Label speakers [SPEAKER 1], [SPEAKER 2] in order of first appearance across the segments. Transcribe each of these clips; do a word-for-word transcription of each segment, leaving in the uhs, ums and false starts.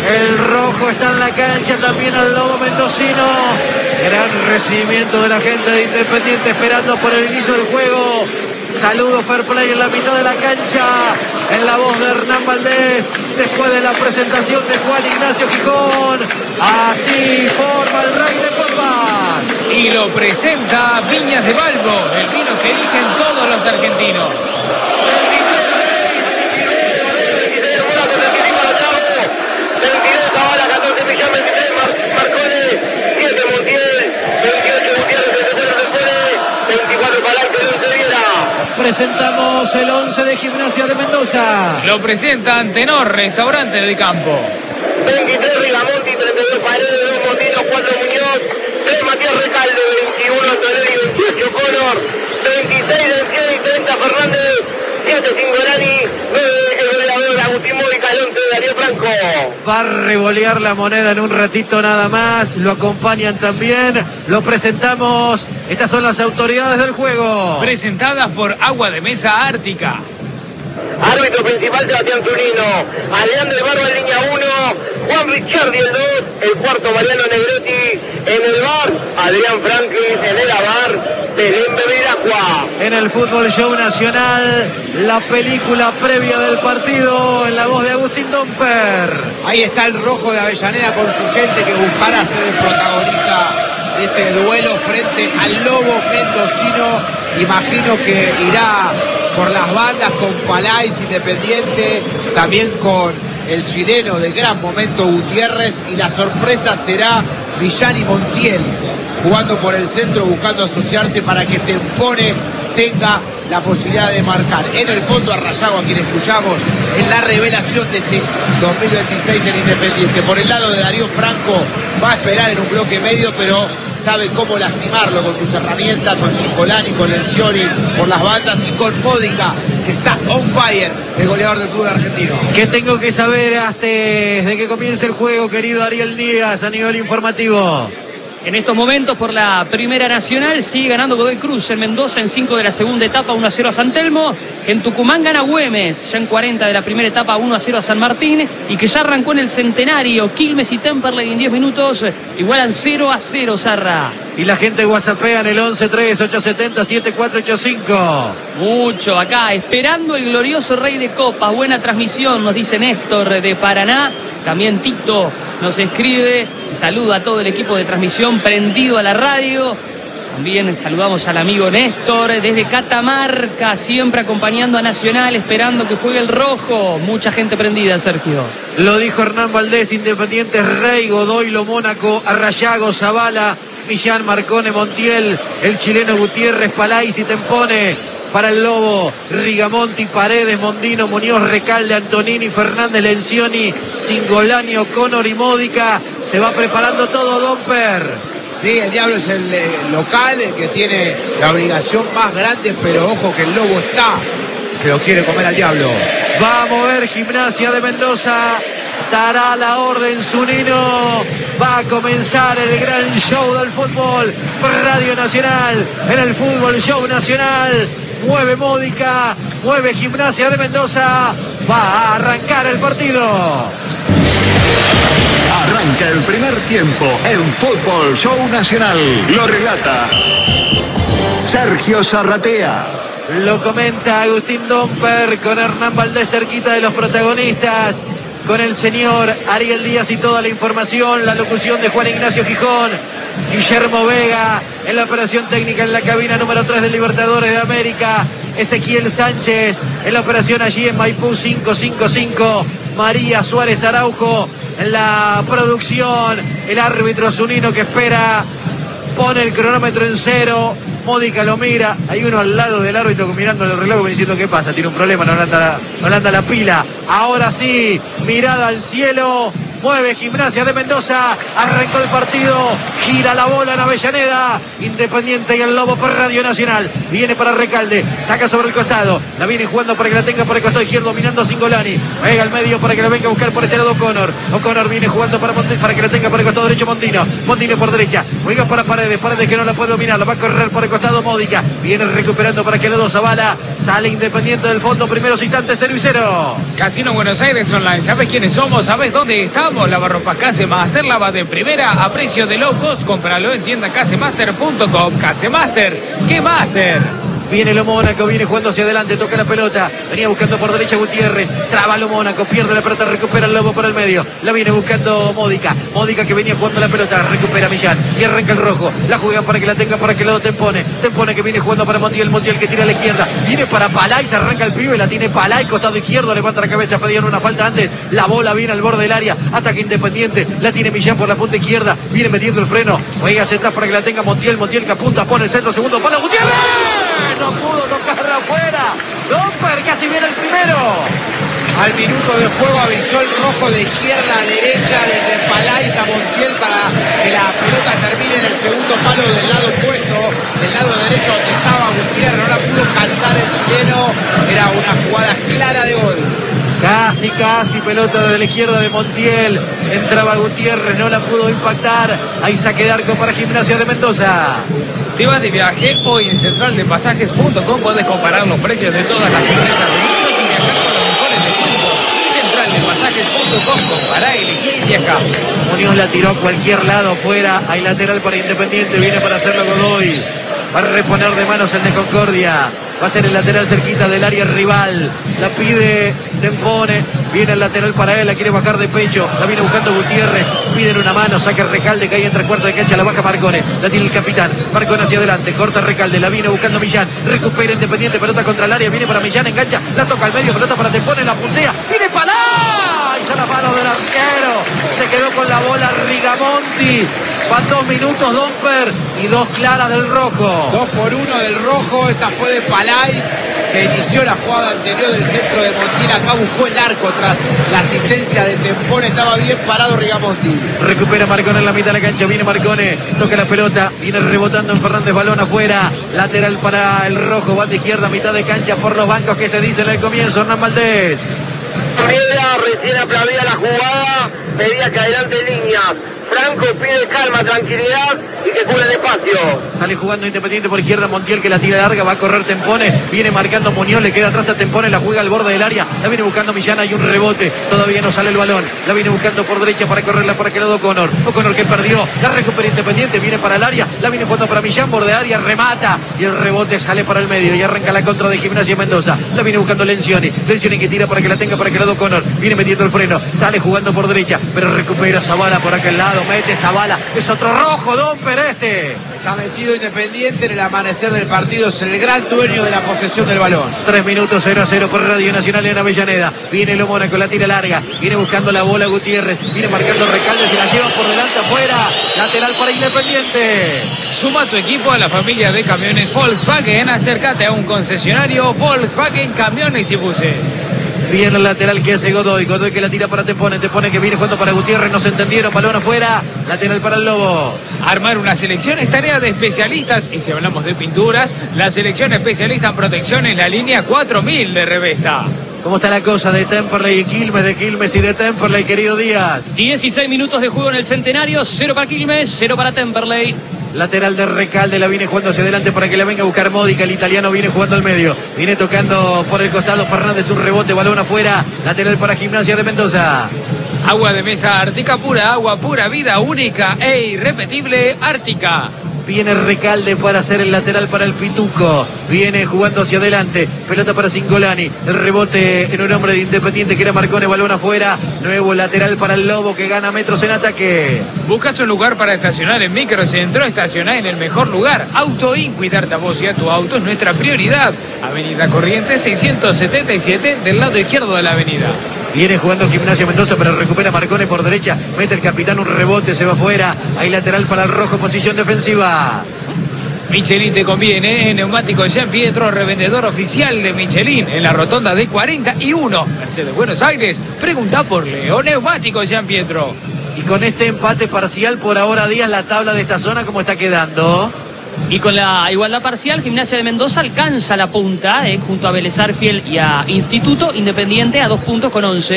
[SPEAKER 1] El rojo está en la cancha, también al lobo mendocino. Gran recibimiento de la gente de Independiente esperando por el inicio del juego. Saludo fair play en la mitad de la cancha, en la voz de Hernán Valdés, después de la presentación de Juan Ignacio Gijón. Así forma el Rey de Copas.
[SPEAKER 2] Y lo presenta Viñas de Balbo, el vino que eligen todos los argentinos.
[SPEAKER 1] Presentamos el once de Gimnasia de Mendoza.
[SPEAKER 2] Lo presenta Antenor, restaurante de campo.
[SPEAKER 3] veintitrés Rigamonti, treinta y dos Paredes, dos Mondino, cuatro Muñoz, tres Matías Recalde, veintiuno Tonelli, veintiocho Conor, veintiséis Denciani, treinta Fernández, siete Cingolani, nueve el goleador Agustín Módica, el once de Darío Franco.
[SPEAKER 1] Va a revolear la moneda en un ratito nada más. Lo acompañan también. Lo presentamos. Estas son las autoridades del juego.
[SPEAKER 2] Presentadas por Agua de Mesa Ártica.
[SPEAKER 3] Árbitro principal Sebastián Zunino. Adrián del Barba en línea uno. Juan Ricciardi el dos. El cuarto Mariano Negretti. En el bar Adrián Franklin. En el avar Belén Bevilacqua.
[SPEAKER 1] En el Fútbol Show Nacional, la película previa del partido en la voz de Agustín Domper.
[SPEAKER 4] Ahí está el rojo de Avellaneda con su gente que buscará ser el protagonista de este duelo frente al lobo mendocino. Imagino que irá por las bandas con Palais Independiente, también con el chileno de gran momento Gutiérrez, y la sorpresa será Millán y Montiel jugando por el centro, buscando asociarse para que Tempone tenga la posibilidad de marcar. En el fondo, Arrayago, a quien escuchamos, en la revelación de este dos mil veintiséis en Independiente. Por el lado de Darío Franco, va a esperar en un bloque medio, pero sabe cómo lastimarlo con sus herramientas, con Cingolani, con Lencioni, por las bandas, y con Módica, que está on fire, el goleador del fútbol argentino.
[SPEAKER 1] ¿Qué tengo que saber antes de que comience el juego, querido Ariel Díaz, a nivel informativo?
[SPEAKER 5] En estos momentos, por la Primera Nacional, sigue ganando Godoy Cruz en Mendoza en cinco de la segunda etapa, uno a cero a San Telmo. En Tucumán gana Güemes, ya en cuarenta de la primera etapa, uno a cero a San Martín. Y que ya arrancó en el Centenario, Quilmes y Temperley en diez minutos, igualan cero a cero, Zarra.
[SPEAKER 1] Y la gente whatsappea en el once tres ocho siete cero siete cuatro ocho cinco.
[SPEAKER 5] Mucho acá, esperando el glorioso Rey de Copas. Buena transmisión, nos dice Néstor de Paraná. También Tito nos escribe y saluda a todo el equipo de transmisión prendido a la radio. También saludamos al amigo Néstor desde Catamarca, siempre acompañando a Nacional, esperando que juegue el rojo. Mucha gente prendida, Sergio.
[SPEAKER 1] Lo dijo Hernán Valdés, Independiente Rey, Godoy, Lo Mónaco, Arrayago, Zavala, Millán, Marcone, Montiel, el chileno Gutiérrez, Palais y Tempone. Para el Lobo, Rigamonti, Paredes, Mondino, Muñoz, Recalde, Antonini, Fernández, Lencioni, Cingolani, Conor y Módica. Se va preparando todo, Domper.
[SPEAKER 4] Sí, el Diablo es el eh, local, el que tiene la obligación más grande, pero ojo que el Lobo está, se lo quiere comer al Diablo.
[SPEAKER 1] Va a mover Gimnasia de Mendoza, dará la orden Zunino. Va a comenzar el gran show del fútbol por Radio Nacional, en el Fútbol Show Nacional. Mueve Módica, mueve Gimnasia de Mendoza. Va a arrancar el partido.
[SPEAKER 6] Arranca el primer tiempo en Fútbol Show Nacional. Lo relata Sergio Zarratea.
[SPEAKER 1] Lo comenta Agustín Domper con Hernán Valdés cerquita de los protagonistas, con el señor Ariel Díaz y toda la información, la locución de Juan Ignacio Gijón, Guillermo Vega en la operación técnica en la cabina número tres del Libertadores de América, Ezequiel Sánchez en la operación allí en Maipú cinco cinco cinco, María Suárez Araujo en la producción, el árbitro Zunino que espera, pone el cronómetro en cero. Módica lo mira, hay uno al lado del árbitro mirando el reloj diciendo qué pasa, tiene un problema, no le anda la, no le anda la pila. Ahora sí, mirada al cielo, mueve Gimnasia de Mendoza, arrancó el partido, gira la bola en Avellaneda, Independiente y el Lobo por Radio Nacional, viene para Recalde, saca sobre el costado, la viene jugando para que la tenga por el costado izquierdo, dominando Cingolani, pega al medio para que la venga a buscar por este lado Conor, O'Connor viene jugando para, Monti, para que la tenga por el costado derecho Mondino, Mondino por derecha, juega para Paredes, Paredes que no la puede dominar, la va a correr por el costado Módica, viene recuperando para que el lado Zavala, sale Independiente del fondo, primeros instantes cero y cero.
[SPEAKER 2] Casino Buenos Aires Online, ¿sabes quiénes somos? ¿Sabes dónde estamos? Vamos, lavarropas Casemaster, lava de primera a precio de low cost. Cómpralo en tienda casemaster punto com. Casemaster, ¿qué Master?
[SPEAKER 1] Viene lo Mónaco, viene jugando hacia adelante, toca la pelota, venía buscando por derecha Gutiérrez, traba lo Mónaco, pierde la pelota, recupera el Lobo por el medio, la viene buscando Módica, Módica que venía jugando la pelota, recupera Millán y arranca el rojo, la juega para que la tenga para que lo Tempone, Tempone que viene jugando para Montiel, Montiel que tira a la izquierda, viene para Palay, se arranca el pibe, la tiene Palay, costado izquierdo, levanta la cabeza, pedían una falta antes, la bola viene al borde del área, ataque Independiente, la tiene Millán por la punta izquierda, viene metiendo el freno, juega hacia atrás para que la tenga Montiel, Montiel que apunta, pone el centro, segundo palo, Gutiérrez, no pudo tocarla afuera, Domper casi viene el primero.
[SPEAKER 4] Al minuto de juego avisó el rojo de izquierda a derecha desde Palais a Montiel para que la pelota termine en el segundo palo del lado opuesto, del lado derecho donde estaba Gutiérrez, no la pudo calzar el chileno, era una jugada clara de gol.
[SPEAKER 1] Casi, casi, pelota de la izquierda de Montiel, entraba Gutiérrez, no la pudo impactar, hay saque de arco para Gimnasia de Mendoza.
[SPEAKER 2] Te vas de viaje, hoy en central de pasajes punto com podés comparar los precios de todas las empresas de micros y viajar con los mejores descuentos. central de pasajes punto com, compará, elegí y viaja.
[SPEAKER 1] Muñoz la tiró a cualquier lado afuera, hay lateral para Independiente, viene para hacerlo Godoy, va a reponer de manos el de Concordia, va a ser el lateral cerquita del área rival, la pide Tempone, viene el lateral para él, la quiere bajar de pecho, la viene buscando Gutiérrez, piden una mano, saca el Recalde, cae entre cuarto de cancha, la baja Marcone, la tiene el capitán, Marcone hacia adelante, corta Recalde, la viene buscando Millán, recupera Independiente, pelota contra el área, viene para Millán, engancha, la toca al medio, pelota para Tempone, la puntea, viene para y a la mano del arquero, se quedó con la bola Rigamonti. Van dos minutos Domper y dos claras del rojo.
[SPEAKER 4] Dos por uno del rojo, esta fue de Palais, que inició la jugada anterior del centro de Montiel. Acá buscó el arco tras la asistencia de Tempone, estaba bien parado Rigamonti.
[SPEAKER 1] Recupera Marcone en la mitad de la cancha, viene Marcone, toca la pelota, viene rebotando en Fernández, balón afuera, lateral para el rojo, banda izquierda, mitad de cancha por los bancos que se dice en el comienzo, Hernán Valdés.
[SPEAKER 3] Piedra recién aplaudía la jugada, pedía que adelante línea. Franco pide calma, tranquilidad y que cubra el espacio.
[SPEAKER 1] Sale jugando Independiente por izquierda, Montiel que la tira larga, va a correr Tempone, viene marcando Muñoz, le queda atrás a Tempone, la juega al borde del área, la viene buscando Millán, hay un rebote, todavía no sale el balón, la viene buscando por derecha para correrla para que lado O'Connor, O'Connor que perdió, la recupera Independiente, viene para el área, la viene jugando para Millán, borde de área, remata y el rebote sale para el medio y arranca la contra de Gimnasia Mendoza, la viene buscando Lencioni, Lencioni que tira para que la tenga para que lado O'Connor, viene metiendo el freno, sale jugando por derecha, pero recupera Zavala por aquel lado, mete Zavala, es otro rojo, Domper este.
[SPEAKER 4] Está metido Independiente en el amanecer del partido, es el gran dueño de la posesión del balón.
[SPEAKER 1] Tres minutos, cero a cero por Radio Nacional en Avellaneda. Viene lo Mónaco, la tira larga, viene buscando la bola Gutiérrez, viene marcando Recalde, se la lleva por delante afuera, lateral para Independiente.
[SPEAKER 2] Suma tu equipo a la familia de camiones Volkswagen, acércate a un concesionario Volkswagen Camiones y Buses.
[SPEAKER 1] Viene el lateral que hace Godoy, Godoy que la tira para Tempone, Tempone que viene jugando para Gutiérrez, no se entendieron, balón afuera, lateral para el Lobo.
[SPEAKER 2] Armar una selección es tarea de especialistas y si hablamos de pinturas, la selección especialista en protección es la línea cuatro mil de Revesta.
[SPEAKER 1] ¿Cómo está la cosa de Temperley y Quilmes, de Quilmes y de Temperley, querido Díaz?
[SPEAKER 5] dieciséis minutos de juego en el Centenario, cero para Quilmes, cero para Temperley.
[SPEAKER 1] Lateral de Recalde, la viene jugando hacia adelante para que la venga a buscar Módica, el italiano viene jugando al medio, viene tocando por el costado Fernández, un rebote, balón afuera, lateral para Gimnasia de Mendoza.
[SPEAKER 2] Agua de mesa Ártica pura, agua pura, vida única e irrepetible Ártica.
[SPEAKER 1] Viene Recalde para hacer el lateral para el Pituco. Viene jugando hacia adelante. Pelota para Cingolani. El rebote en un hombre de Independiente que era Marcone. Balón afuera. Nuevo lateral para el Lobo que gana metros en ataque.
[SPEAKER 2] Buscas un lugar para estacionar en Microcentro. Estacioná en el mejor lugar. Auto In. Cuidarte a vos y a tu auto es nuestra prioridad. Avenida Corrientes seiscientos setenta y siete del lado izquierdo de la avenida.
[SPEAKER 1] Viene jugando Gimnasia Mendoza, pero recupera Marcone por derecha. Mete el capitán un rebote, se va afuera. Hay lateral para el rojo, posición defensiva.
[SPEAKER 2] Michelin te conviene, Neumáticos Jean Pietro, revendedor oficial de Michelin en la rotonda de cuarenta y uno, Mercedes Buenos Aires. Pregunta por Leo, Neumáticos Jean Pietro.
[SPEAKER 1] Y con este empate parcial por ahora, Díaz, la tabla de esta zona, ¿cómo está quedando?
[SPEAKER 5] Y con la igualdad parcial, Gimnasia de Mendoza alcanza la punta, eh, junto a Vélez Arfiel y a Instituto. Independiente a dos puntos con once.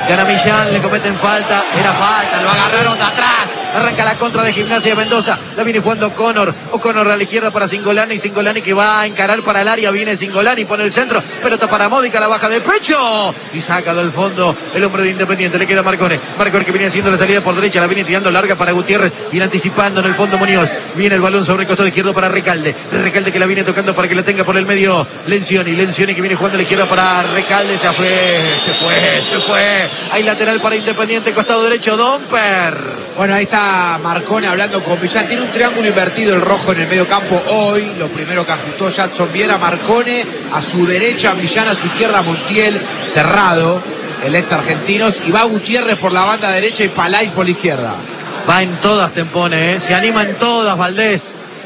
[SPEAKER 1] Gana Millán, le cometen falta. Era falta, lo agarraron de atrás. Arranca la contra de Gimnasia de Mendoza. La viene jugando Connor. O'Connor a la izquierda para Cingolani. Cingolani que va a encarar para el área. Viene Cingolani, pone el centro. Pelota para Módica, la baja de pecho. Y saca del fondo el hombre de Independiente. Le queda Marcone. Marcone que viene haciendo la salida por derecha. La viene tirando larga para Gutiérrez. Viene anticipando en el fondo Muñoz. Viene el balón sobre el costado izquierdo para Recalde. Recalde que la viene tocando para que la tenga por el medio Lencioni. Lencioni que viene jugando a la izquierda para Recalde. Se fue, se fue, se fue. Hay lateral para Independiente, costado derecho, Domper.
[SPEAKER 4] Bueno, ahí está Marcone hablando con Millán. Tiene un triángulo invertido el rojo en el medio campo hoy. Lo primero que ajustó Jadson Viera, Marcone a su derecha, Millán a su izquierda, Montiel cerrado, el ex argentinos. Y va Gutiérrez por la banda derecha y Palais por la izquierda.
[SPEAKER 1] Va en todas, Tempone, ¿eh? Se anima en todas, Valdés.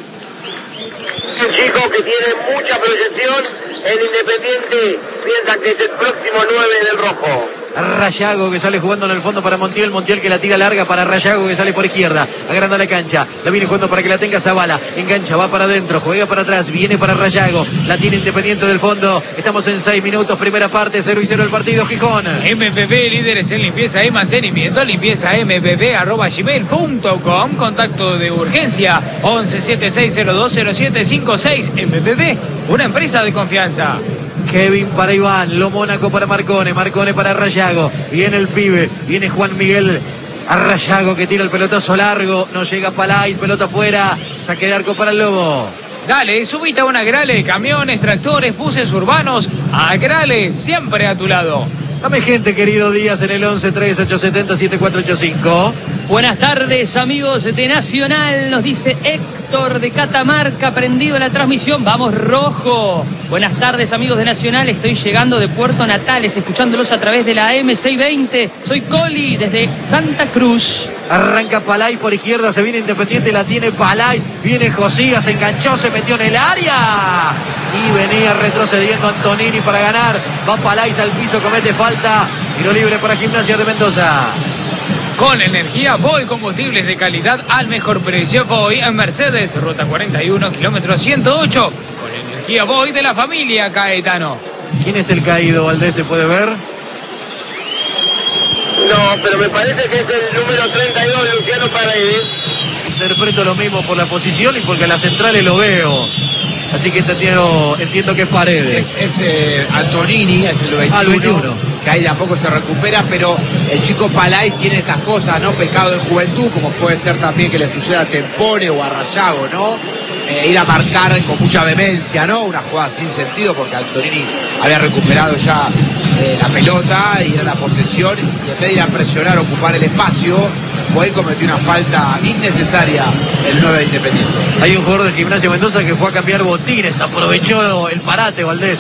[SPEAKER 3] Un chico que tiene mucha proyección. El Independiente piensa que es el próximo nueve del rojo.
[SPEAKER 1] Rayago que sale jugando en el fondo para Montiel. Montiel que la tira larga para Rayago que sale por izquierda. Agranda la cancha. La viene jugando para que la tenga Zavala. Engancha, va para adentro. Juega para atrás. Viene para Rayago. La tiene Independiente del fondo. Estamos en seis minutos. Primera parte. cero y cero el partido. Gijón.
[SPEAKER 2] M V B, líderes en limpieza y mantenimiento. Limpieza m v b arroba gmail punto com. Contacto de urgencia once siete seis cero dos cero siete cinco seis. M V B, una empresa de confianza.
[SPEAKER 1] Kevin para Iván, Lo Mónaco para Marcone, Marcone para Rayago, viene el pibe, viene Juan Miguel a Rayago que tira el pelotazo largo, no llega Palay, pelota afuera, saque de arco para el Lobo.
[SPEAKER 2] Dale, subite a una Agrale, camiones, tractores, buses urbanos, Agrale, siempre a tu lado.
[SPEAKER 1] Dame gente, querido Díaz, en el once tres ocho siete cero siete cuatro ocho cinco.
[SPEAKER 5] Buenas tardes, amigos de Nacional, nos dice Héctor de Catamarca, prendido en la transmisión, vamos rojo. Buenas tardes, amigos de Nacional, estoy llegando de Puerto Natales, escuchándolos a través de la M seiscientos veinte. Soy Coli, desde Santa Cruz.
[SPEAKER 1] Arranca Palay por izquierda, se viene Independiente, la tiene Palay, viene Josías, se enganchó, se metió en el área. Y venía retrocediendo Antonini para ganar. Va Palay al piso, comete falta. Tiro libre para Gimnasia de Mendoza.
[SPEAKER 2] Con energía Voy, combustibles de calidad al mejor precio. Voy en Mercedes, ruta cuarenta y uno, kilómetro ciento ocho. Con energía Voy de la familia Caetano.
[SPEAKER 1] ¿Quién es el caído, Valdés? ¿Se puede ver?
[SPEAKER 3] No, pero me parece que es el número treinta y dos, Luciano Paredes.
[SPEAKER 1] Interpreto lo mismo por la posición y porque a las centrales lo veo. Así que entiendo, entiendo que es Paredes.
[SPEAKER 4] Es, es eh, Antonini, es el veintiuno,
[SPEAKER 1] ah, el veintiuno,
[SPEAKER 4] que ahí de a poco se recupera, pero el chico Palay tiene estas cosas, ¿no? Pecado de juventud, como puede ser también que le suceda a Tempone o a Rayago, ¿no? Eh, ir a marcar con mucha vehemencia, ¿no? Una jugada sin sentido, porque Antonini había recuperado ya eh, la pelota y era la posesión, y en vez de ir a presionar, ocupar el espacio, fue y cometió una falta innecesaria el nueve de Independiente.
[SPEAKER 1] Hay un jugador de Gimnasia Mendoza que fue a cambiar botines, aprovechó el parate, Valdés.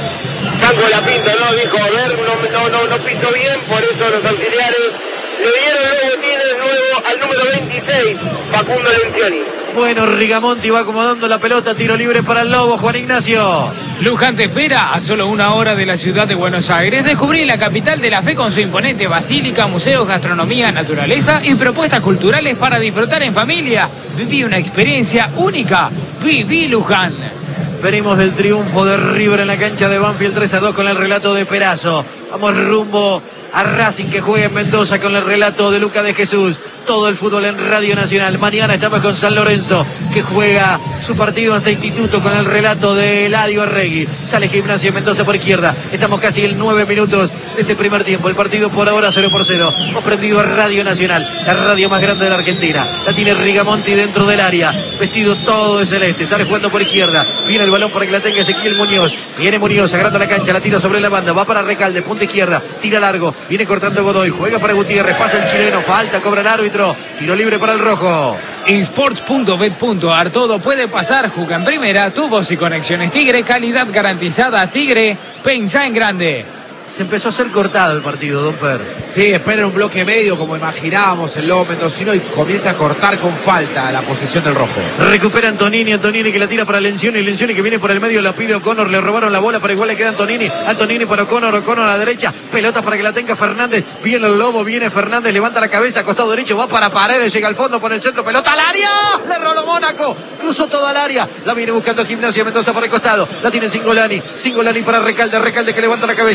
[SPEAKER 3] Franco Lapinto, ¿no? Dijo, a ver, no, no, no, no pisó bien, por eso los auxiliares le dieron los botines nuevo al número veintiséis, Facundo Lencioni.
[SPEAKER 1] Bueno, Rigamonti va acomodando la pelota, tiro libre para el Lobo, Juan Ignacio.
[SPEAKER 2] Luján te espera a solo una hora de la ciudad de Buenos Aires. Descubrí la capital de la fe con su imponente basílica, museos, gastronomía, naturaleza y propuestas culturales para disfrutar en familia. Viví una experiencia única. Viví Luján.
[SPEAKER 1] Venimos del triunfo de River en la cancha de Banfield tres a dos con el relato de Perazo. Vamos rumbo a Racing que juega en Mendoza con el relato de Luca de Jesús. Todo el fútbol en Radio Nacional. Mañana estamos con San Lorenzo, que juega su partido ante Instituto con el relato de Eladio Arregui. Sale Gimnasia Mendoza por izquierda. Estamos casi en nueve minutos de este primer tiempo. El partido por ahora cero por cero. Hemos prendido a Radio Nacional, la radio más grande de la Argentina. La tiene Rigamonti dentro del área, vestido todo de celeste. Sale jugando por izquierda. Viene el balón para que la tenga Ezequiel Muñoz. Viene Muñoz, agranda la cancha, la tira sobre la banda. Va para Recalde, punta izquierda. Tira largo. Viene cortando Godoy. Juega para Gutiérrez. Pasa el chileno. Falta, cobra el árbitro. Tiro libre para el rojo.
[SPEAKER 2] Sports punto bet punto ar, todo puede pasar. Juega en primera, tubos y conexiones Tigre, calidad garantizada. Tigre, pensá en grande.
[SPEAKER 1] Se empezó a hacer cortado el partido, Don Per.
[SPEAKER 4] Sí, espera un bloque medio como imaginábamos el Lobo mendocino y comienza a cortar con falta la posesión del rojo.
[SPEAKER 1] Recupera Antonini, Antonini que la tira para Lencioni, Lencioni que viene por el medio, la pide O'Connor, le robaron la bola, pero igual le queda Antonini, Antonini para O'Connor, O'Connor a la derecha, pelota para que la tenga Fernández, viene el Lobo, viene Fernández, levanta la cabeza, costado derecho, va para Paredes, llega al fondo por el centro, pelota al área, le roló Mónaco, cruzó toda al área, la viene buscando Gimnasia Mendoza por el costado, la tiene Cingolani, Cingolani para Recalde, Recalde que levanta la cabeza, viene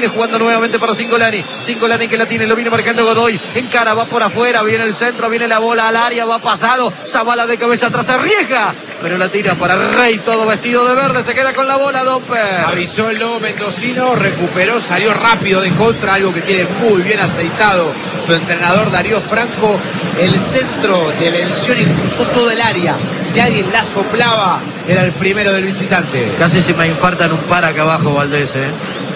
[SPEAKER 1] viene jugando nuevamente para Cingolani. Cingolani que la tiene, lo viene marcando Godoy. Encara, va por afuera, viene el centro, viene la bola al área, va pasado. Zavala de cabeza atrás, arriesga, pero la tira para el Rey, todo vestido de verde, se queda con la bola Domper.
[SPEAKER 4] Avisó el lobo mendocino, recuperó, salió rápido de contra, algo que tiene muy bien aceitado su entrenador Darío Franco. El centro de la Elción cruzó todo el área. Si alguien la soplaba, era el primero del visitante.
[SPEAKER 1] Casi se me infartan un par acá abajo, Valdés, ¿eh?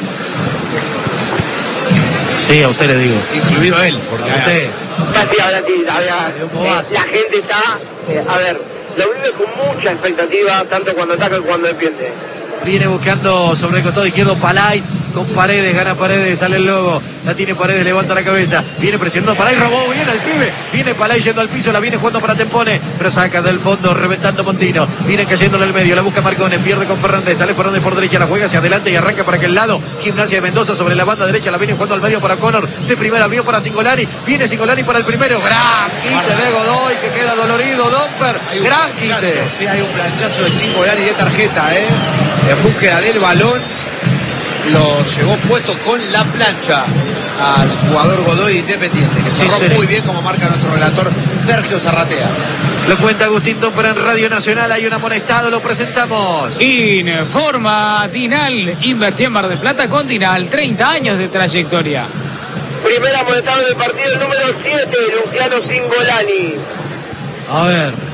[SPEAKER 1] Sí, a usted le digo.
[SPEAKER 4] Incluido él, porque
[SPEAKER 1] a usted.
[SPEAKER 3] Gracias, gracias, a ver, eh, la gente está, eh, a ver, lo vive con mucha expectativa, tanto cuando ataca como cuando defiende.
[SPEAKER 1] Viene buscando sobre el costado izquierdo Palais con Paredes, gana Paredes, sale el lobo, la tiene Paredes, levanta la cabeza, viene presionando Palais, robó bien al pibe, viene Palais yendo al piso, la viene jugando para Tempone, pero saca del fondo, reventando Montino, viene cayéndole al medio, la busca Marcone, pierde con Fernández, sale Fernández por derecha, la juega hacia adelante y arranca para aquel lado. Gimnasia de Mendoza sobre la banda derecha, la viene jugando al medio para Connor, de primera abrió para Cingolani, viene Cingolani para el primero, gran quite de Godoy que queda dolorido, Domper, gran quite.
[SPEAKER 4] Sí, hay un planchazo de Cingolani de tarjeta, ¿eh? En búsqueda del balón, lo llevó puesto con la plancha al jugador Godoy Independiente, que cerró
[SPEAKER 1] sí, sí.
[SPEAKER 4] muy bien, como marca nuestro relator Sergio Zarratea.
[SPEAKER 1] Lo cuenta Agustín Domper en Radio Nacional, hay un amonestado, lo presentamos.
[SPEAKER 2] Informa Dinal, invertí en Mar del Plata con Dinal, treinta años de trayectoria.
[SPEAKER 3] Primer amonestado del partido, el número siete, Luciano Cingolani.
[SPEAKER 1] A ver.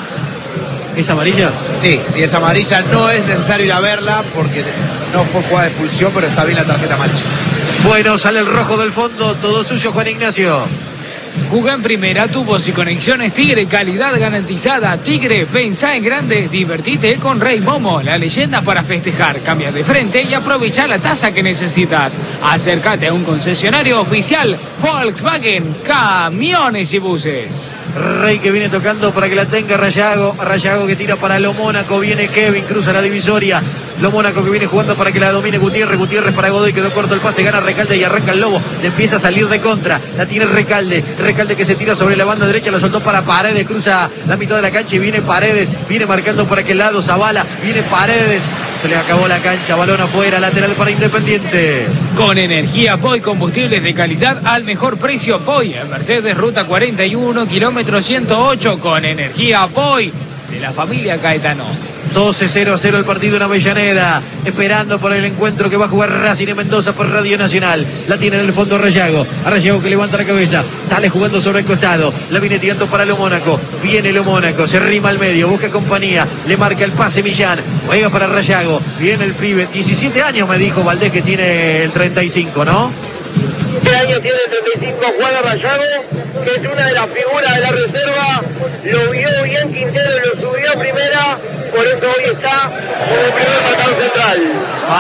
[SPEAKER 1] ¿Es amarilla?
[SPEAKER 4] Sí, si es amarilla no es necesario ir a verla porque no fue jugada de expulsión, pero está bien la tarjeta mancha.
[SPEAKER 1] Bueno, sale el rojo del fondo, todo suyo Juan Ignacio.
[SPEAKER 2] Jugá en primera, tubos y conexiones Tigre, calidad garantizada. Tigre, pensá en grande, divertite con Rey Momo, la leyenda para festejar. Cambia de frente y aprovecha la tasa que necesitas. Acércate a un concesionario oficial Volkswagen, camiones y buses.
[SPEAKER 1] Rey que viene tocando para que la tenga Rayago, Rayago que tira para Lo Mónaco, viene Kevin, cruza la divisoria, Lo Mónaco que viene jugando para que la domine Gutiérrez, Gutiérrez para Godoy, quedó corto el pase, gana Recalde y arranca el Lobo, le empieza a salir de contra, la tiene Recalde, Recalde que se tira sobre la banda derecha, la soltó para Paredes, cruza la mitad de la cancha y viene Paredes, viene marcando por aquel lado, Zavala, viene Paredes, se le acabó la cancha, balón afuera, lateral para Independiente.
[SPEAKER 2] Con energía Poi, combustibles de calidad al mejor precio. Poi, en Mercedes, ruta cuarenta y uno, kilómetro ciento ocho, con energía Poi, de la familia Caetano.
[SPEAKER 1] doce cero a cero el partido en Avellaneda, esperando por el encuentro que va a jugar Racing en Mendoza por Radio Nacional. La tiene en el fondo Rayago, a Rayago que levanta la cabeza, sale jugando sobre el costado, la viene tirando para Lo Mónaco, viene Lo Mónaco, se rima al medio, busca compañía, le marca el pase Millán, juega para Rayago, viene el pibe, diecisiete años me dijo Valdés que tiene el treinta y cinco, ¿no?
[SPEAKER 3] Este año tiene treinta y cinco, Juan Rayago, que es una de las figuras de la reserva, lo vio bien Quintero, lo subió a primera, por eso hoy está como primer marcador central.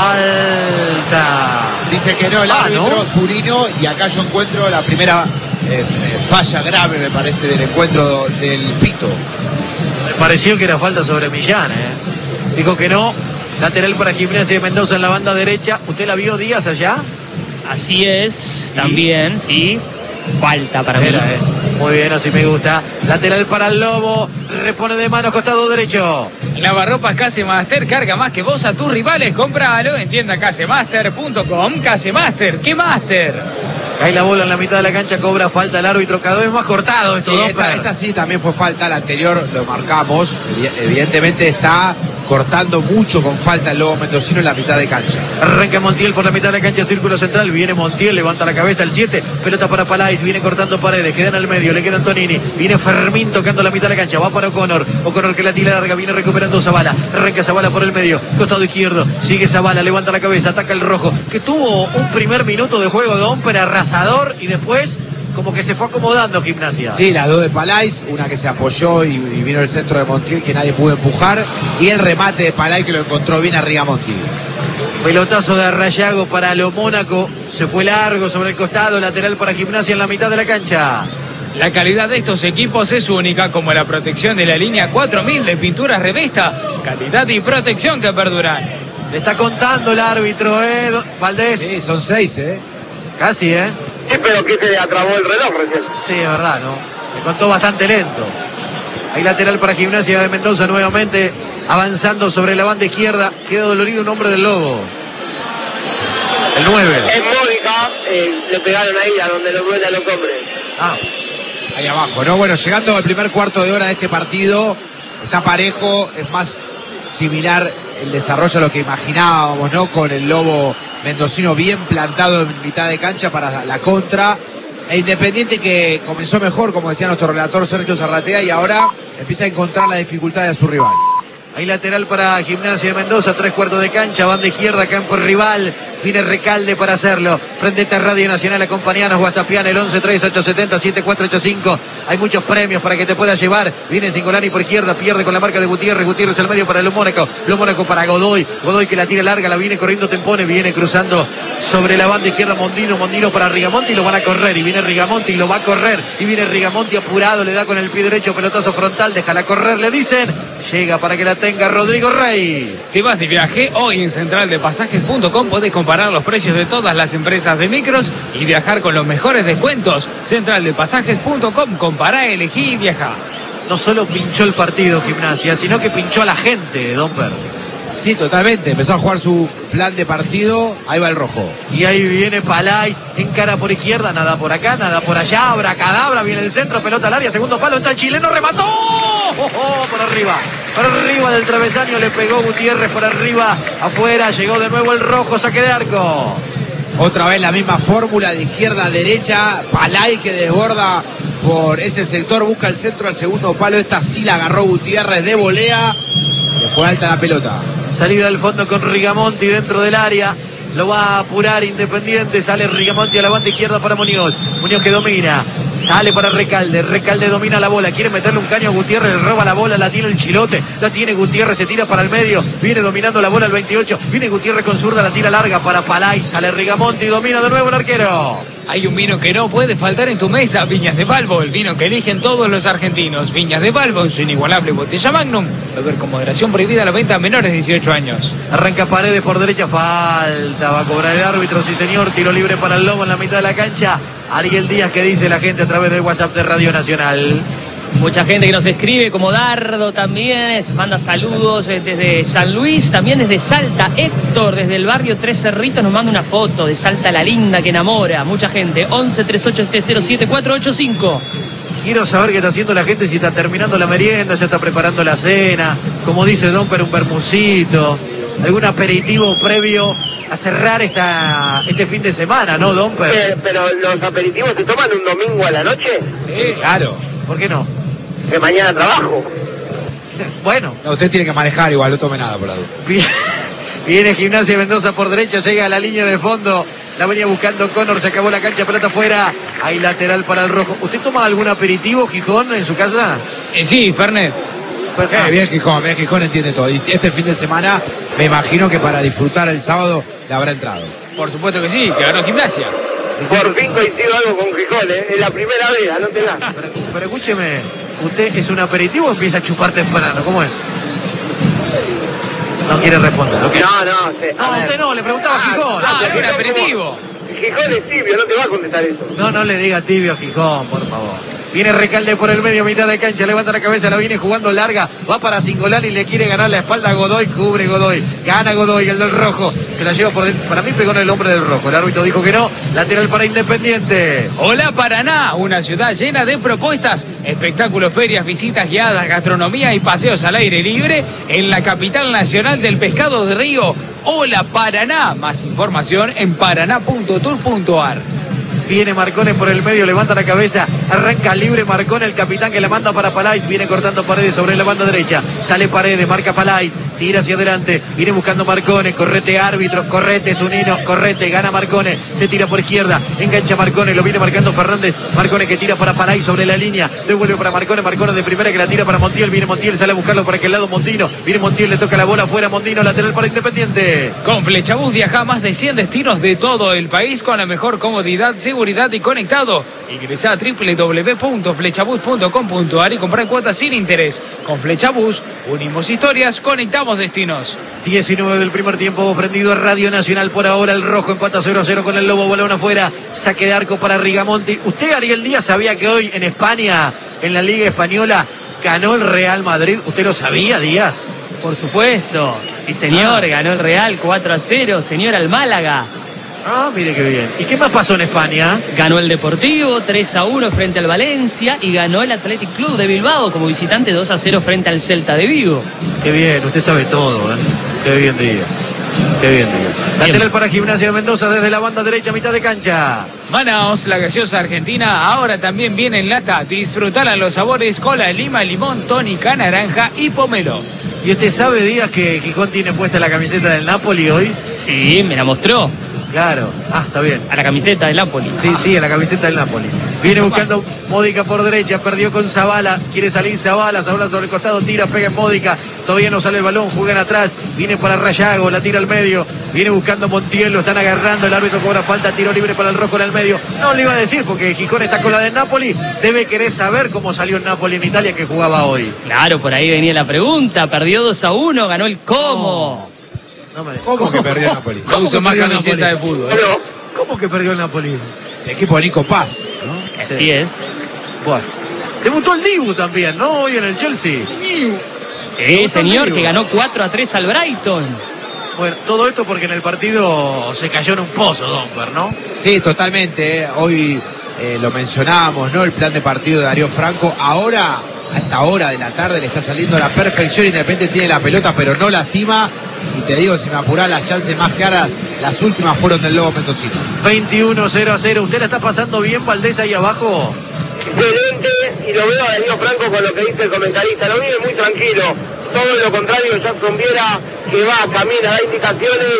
[SPEAKER 1] Falta.
[SPEAKER 4] Dice que no el
[SPEAKER 1] Ah,
[SPEAKER 4] árbitro,
[SPEAKER 1] ¿no?
[SPEAKER 4] Zurino, y acá yo encuentro la primera eh, falla grave, me parece, del encuentro del Pito.
[SPEAKER 1] Me pareció que era falta sobre Millán, ¿eh? Dijo que no, lateral para Gimnasia de Mendoza en la banda derecha. ¿Usted la vio Díaz allá?
[SPEAKER 5] Así es, también, sí. Falta para
[SPEAKER 1] Era,
[SPEAKER 5] mí.
[SPEAKER 1] eh. Muy bien, así me gusta. Lateral para el Lobo. Repone de mano, costado derecho.
[SPEAKER 2] Lavarropas Casemaster, carga más que vos a tus rivales. Cómpralo en tienda casemaster punto com. Casemaster, ¿qué Master?
[SPEAKER 1] Cae la bola en la mitad de la cancha, cobra falta el árbitro. Cada vez más cortado eso,
[SPEAKER 4] Sí,
[SPEAKER 1] Domper.
[SPEAKER 4] esta, esta sí también fue falta, la anterior lo marcamos. Evi- Evidentemente está cortando mucho con falta el Lobo Mendocino en la mitad de cancha.
[SPEAKER 1] Arranca Montiel por la mitad de la cancha, círculo central. Viene Montiel, levanta la cabeza el siete. Pelota para Palais, viene cortando Paredes. Quedan al medio, le queda Antonini. Viene Fermín tocando la mitad de la cancha. Va para O'Connor. O'Connor que la tira larga, viene recuperando Zavala. Arranca Zavala por el medio, costado izquierdo. Sigue Zavala, levanta la cabeza, ataca el rojo. Que tuvo un primer minuto de juego de Domper arrasador y después como que se fue acomodando Gimnasia.
[SPEAKER 4] Sí, las dos de Palais, una que se apoyó y, y vino el centro de Montiel que nadie pudo empujar, y el remate de Palais que lo encontró bien a Rigamonti.
[SPEAKER 1] Pelotazo de Rayago para Lo Mónaco. Se fue largo sobre el costado, lateral para Gimnasia en la mitad de la cancha.
[SPEAKER 2] La calidad de estos equipos es única, como la protección de la línea cuatro mil de pinturas Revesta. Calidad y protección que perduran.
[SPEAKER 1] Le está contando el árbitro, ¿eh? Valdés.
[SPEAKER 4] Sí, son seis, ¿eh?
[SPEAKER 1] Casi, ¿eh?
[SPEAKER 3] Sí, pero que se atrabó el reloj recién.
[SPEAKER 1] Sí, es verdad, ¿no? Le contó bastante lento. Hay lateral para Gimnasia de Mendoza nuevamente, avanzando sobre la banda izquierda. Queda dolorido un hombre del Lobo. El nueve.
[SPEAKER 3] Es Mónica, eh, le pegaron ahí a donde lo duele a los hombres.
[SPEAKER 1] Ah,
[SPEAKER 4] Ahí abajo, ¿no? Bueno, llegando al primer cuarto de hora de este partido, está parejo, es más similar el desarrollo a lo que imaginábamos, ¿no? Con el Lobo mendocino bien plantado en mitad de cancha para la contra. E Independiente que comenzó mejor, como decía nuestro relator Sergio Zarratea, y ahora empieza a encontrar la dificultad de su rival.
[SPEAKER 1] hay lateral para Gimnasia de Mendoza, tres cuartos de cancha, banda izquierda, campo rival. Viene Recalde para hacerlo. Prendete a Radio Nacional, acompañanos, WhatsAppian el once treinta y ocho setenta siete cuatro ocho cinco. Hay muchos premios para que te puedas llevar. Viene Singolani por izquierda, pierde con la marca de Gutiérrez. Gutiérrez al medio para Lo Mónaco. Lo Mónaco para Godoy. Godoy que la tira larga, la viene corriendo Tempone. Viene cruzando sobre la banda izquierda Mondino. Mondino para Rigamonti y lo van a correr. Y viene Rigamonti y lo va a correr. Y viene Rigamonti apurado, le da con el pie derecho, pelotazo frontal. Déjala correr, le dicen. Llega para que la tenga Rodrigo Rey.
[SPEAKER 2] Te vas de viaje, hoy en central de pasajes punto com podés comparar los precios de todas las empresas de micros y viajar con los mejores descuentos. central de pasajes punto com, compará, elegí y viaja.
[SPEAKER 1] No solo pinchó el partido Gimnasia, sino que pinchó a la gente, Don Per.
[SPEAKER 4] Sí, totalmente. Empezó a jugar su plan de partido. Ahí va el rojo.
[SPEAKER 1] Y ahí viene Palais, encara por izquierda, nada por acá, nada por allá, abracadabra, viene el centro, pelota al área, segundo palo, entra el chileno, remató. ¡Oh, oh! Por arriba, por arriba del travesaño le pegó Gutiérrez, por arriba, afuera, llegó de nuevo el rojo, saque de arco.
[SPEAKER 4] Otra vez la misma fórmula de izquierda a derecha. Palay que desborda por ese sector, busca el centro al segundo palo. Esta sí la agarró Gutiérrez de volea. Se le fue alta la pelota.
[SPEAKER 1] Salida del fondo con Rigamonti dentro del área. Lo va a apurar Independiente. Sale Rigamonti a la banda izquierda para Muñoz. Muñoz que domina. Sale para Recalde. Recalde domina la bola. Quiere meterle un caño a Gutiérrez. Le roba la bola. La tiene el Chilote. La tiene Gutiérrez. Se tira para el medio. Viene dominando la bola el veintiocho. Viene Gutiérrez con zurda. La tira larga para Palay. Sale Rigamonti. Domina de nuevo el arquero.
[SPEAKER 2] Hay un vino que no puede faltar en tu mesa, Viñas de Balbo, el vino que eligen todos los argentinos. Viñas de Balbo, en su inigualable botella Magnum. Beber con moderación, prohibida la venta a menores de dieciocho años.
[SPEAKER 1] Arranca Paredes por derecha, falta, va a cobrar el árbitro, sí señor, tiro libre para el Lobo en la mitad de la cancha. Ariel Díaz, que dice la gente a través del WhatsApp de Radio Nacional.
[SPEAKER 5] Mucha gente que nos escribe, como Dardo también, manda saludos desde San Luis, también desde Salta. Héctor, desde el barrio Tres Cerritos, nos manda una foto de Salta la linda que enamora. Mucha gente, once treinta y ocho setenta cero siete cuatro ocho cinco.
[SPEAKER 1] Quiero saber qué está haciendo la gente, si está terminando la merienda, ya está preparando la cena, como dice Don Per, un bermucito, algún aperitivo previo a cerrar esta, este fin de semana, ¿no, Don Per?
[SPEAKER 3] Eh, pero los aperitivos se toman un domingo a la noche,
[SPEAKER 4] Sí, claro.
[SPEAKER 1] ¿Por qué no?
[SPEAKER 3] que mañana trabajo.
[SPEAKER 1] Bueno,
[SPEAKER 4] No, usted tiene que manejar igual, no tome nada por la duda.
[SPEAKER 1] viene, viene Gimnasia Mendoza por derecha, llega a la línea de fondo. La venía buscando Connor, se acabó la cancha, pelota afuera. Hay lateral para el rojo. ¿Usted toma algún aperitivo, Gijón, en su casa?
[SPEAKER 2] Eh, sí, Fernet.
[SPEAKER 4] Eh, bien Gijón, bien Gijón entiende todo. Y este fin de semana me imagino que para disfrutar el sábado le habrá entrado.
[SPEAKER 2] Por supuesto que sí, que ganó Gimnasia.
[SPEAKER 3] Por fin coincido algo con Gijón, ¿eh? Es la primera vez, anótela.
[SPEAKER 1] Pero, pero escúcheme, ¿usted es un aperitivo o empieza a chupar temprano? ¿Cómo es? No quiere responder. ¿ok?
[SPEAKER 3] No, no, sí, a
[SPEAKER 1] No,
[SPEAKER 3] ver.
[SPEAKER 1] usted no, le preguntaba a Gijón.
[SPEAKER 2] Ah,
[SPEAKER 3] pero
[SPEAKER 2] era un
[SPEAKER 3] Gijón
[SPEAKER 2] aperitivo.
[SPEAKER 3] como- Gijón es tibio, no te va a contestar eso.
[SPEAKER 1] No, no le diga tibio a Gijón, por favor. Viene Recalde por el medio, mitad de cancha, levanta la cabeza, la viene jugando larga, va para Singolani y le quiere ganar la espalda a Godoy, cubre Godoy, gana Godoy, el del rojo, se la lleva por dentro, para mí pegó en el hombre del rojo, el árbitro dijo que no, lateral para Independiente.
[SPEAKER 2] Hola Paraná, una ciudad llena de propuestas, espectáculos, ferias, visitas guiadas, gastronomía y paseos al aire libre en la capital nacional del pescado de río. Hola Paraná, más información en paraná punto tour punto ar.
[SPEAKER 1] Viene Marcone por el medio, levanta la cabeza, arranca libre Marcone, el capitán que la manda para Palais, viene cortando Paredes sobre la banda derecha, sale Paredes, marca Palais, tira hacia adelante, viene buscando Marcone, correte árbitro, correte Zunino, correte, gana Marcone, se tira por izquierda, engancha Marcone, lo viene marcando Fernández, Marcone que tira para Palais sobre la línea, devuelve para Marcone, Marcone de primera que la tira para Montiel, viene Montiel, sale a buscarlo por aquel lado Montino, viene Montiel, le toca la bola afuera, Montino, lateral para Independiente.
[SPEAKER 2] Con Flechabús viaja a más de cien destinos de todo el país con la mejor comodidad, seguridad y conectado. Ingresa a doble u doble u doble u punto flechabús punto com punto ar y compra en cuotas sin interés. Con Flechabús unimos historias, conectamos destinos.
[SPEAKER 1] diecinueve del primer tiempo, prendido a Radio Nacional por ahora, el rojo empata cero a cero con el Lobo, balón afuera, saque de arco para Rigamonti. ¿Usted, Ariel Díaz, sabía que hoy en España, en la Liga Española, ganó el Real Madrid? ¿Usted lo sabía, Díaz?
[SPEAKER 5] Por supuesto, sí señor, ganó el Real cuatro a cero, señor al Málaga.
[SPEAKER 1] Ah, mire qué bien. ¿Y qué más pasó en España?
[SPEAKER 5] Ganó el Deportivo tres a uno frente al Valencia y ganó el Athletic Club de Bilbao como visitante dos a cero frente al Celta de Vigo.
[SPEAKER 1] Qué bien, usted sabe todo, ¿eh? Qué bien diga. Qué bien diga. Lateral para Gimnasia de Mendoza desde la banda derecha, mitad de cancha.
[SPEAKER 2] Manaos, la gaseosa argentina, ahora también viene en lata. Disfrutala los sabores cola, lima, limón, tónica, naranja y pomelo.
[SPEAKER 1] ¿Y usted sabe, Díaz, que Gijón tiene puesta la camiseta del Napoli hoy?
[SPEAKER 5] Sí, me la mostró.
[SPEAKER 1] Claro. Ah, está bien.
[SPEAKER 5] A la camiseta del Napoli.
[SPEAKER 1] Sí, sí, a la camiseta del Napoli. Viene buscando Módica por derecha, perdió con Zabala, quiere salir Zabala, Zabala sobre el costado, tira, pega en Módica, todavía no sale el balón, juegan atrás, viene para Rayago, la tira al medio, viene buscando Montiel, lo están agarrando, el árbitro cobra falta, tiro libre para el rojo en el medio. No le iba a decir porque Gijón está con la del Napoli, debe querer saber cómo salió el Napoli en Italia que jugaba hoy.
[SPEAKER 5] Claro, por ahí venía la pregunta, perdió dos a uno, ganó el cómo.
[SPEAKER 1] No me...
[SPEAKER 4] ¿Cómo, ¿Cómo que perdió el Napoli?
[SPEAKER 2] No uso más camiseta de fútbol.
[SPEAKER 1] Pero, ¿cómo que perdió el Napoli?
[SPEAKER 4] El equipo de Nico Paz, ¿no?
[SPEAKER 5] Así es.
[SPEAKER 1] Bueno. Debutó el Dibu también, ¿no? Hoy en el Chelsea.
[SPEAKER 5] Sí, señor, que ganó cuatro a tres al Brighton.
[SPEAKER 1] Bueno, todo esto porque en el partido se cayó en un pozo, Domper, ¿no?
[SPEAKER 4] Sí, totalmente. ¿eh? Hoy eh, lo mencionábamos, ¿no? El plan de partido de Darío Franco. Ahora, a esta hora de la tarde, le está saliendo a la perfección. Independiente tiene la pelota, pero no lastima. Y te digo, si me apurás, las chances más claras, las últimas fueron del Lobo Mendocino.
[SPEAKER 1] veintiuno cero a cero. ¿Usted la está pasando bien, Valdés, ahí abajo?
[SPEAKER 3] Excelente, y lo veo a Darío Franco con lo que dice el comentarista, lo vive muy tranquilo, todo lo contrario, Jackson Viera, que va, camina, da indicaciones,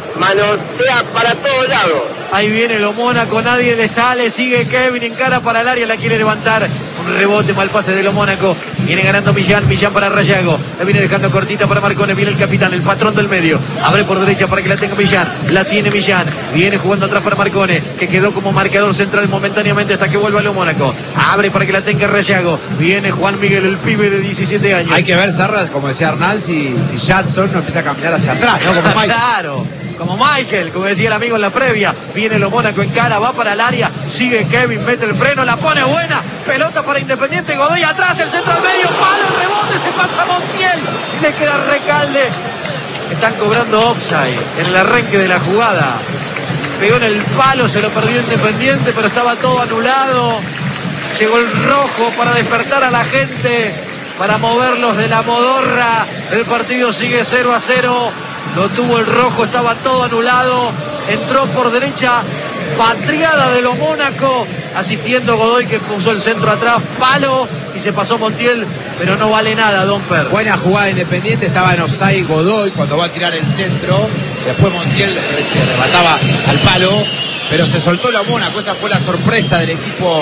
[SPEAKER 3] manosea para todos lados.
[SPEAKER 1] Ahí viene lo Mónaco, nadie le sale, sigue Kevin, encara para el área, la quiere levantar, un rebote, mal pase de lo Mónaco, viene ganando Millán, Millán para Rayago, la viene dejando cortita para Marcone, viene el capitán, el patrón del medio, abre por derecha para que la tenga Millán, la tiene Millán, viene jugando atrás para Marcone, que quedó como marcador central momentáneamente hasta que vuelva lo Mónaco, abre para que la tenga Rayago, viene Juan Miguel, el pibe de diecisiete años.
[SPEAKER 4] Hay que ver, Sarra, como decía Hernán, si, si Jackson no empieza a caminar hacia atrás, ¿no? Como Mike.
[SPEAKER 1] Claro. Como Michael, como decía el amigo en la previa, viene lo Mónaco en cara, va para el área, sigue Kevin, mete el freno, la pone buena, pelota para Independiente, Godoy atrás, el centro al medio, palo, el rebote, se pasa Montiel, y le queda Recalde. Están cobrando offside en el arranque de la jugada. Pegó en el palo, se lo perdió Independiente, pero estaba todo anulado. Llegó el rojo para despertar a la gente, para moverlos de la modorra. El partido sigue cero a cero. Lo tuvo el rojo, estaba todo anulado. Entró por derecha, patriada de lo Mónaco, asistiendo Godoy, que puso el centro atrás, palo, y se pasó Montiel, pero no vale nada, Domper.
[SPEAKER 4] Buena jugada Independiente, estaba en offside Godoy cuando va a tirar el centro. Después Montiel remataba al palo, pero se soltó lo Mónaco. Esa fue la sorpresa del equipo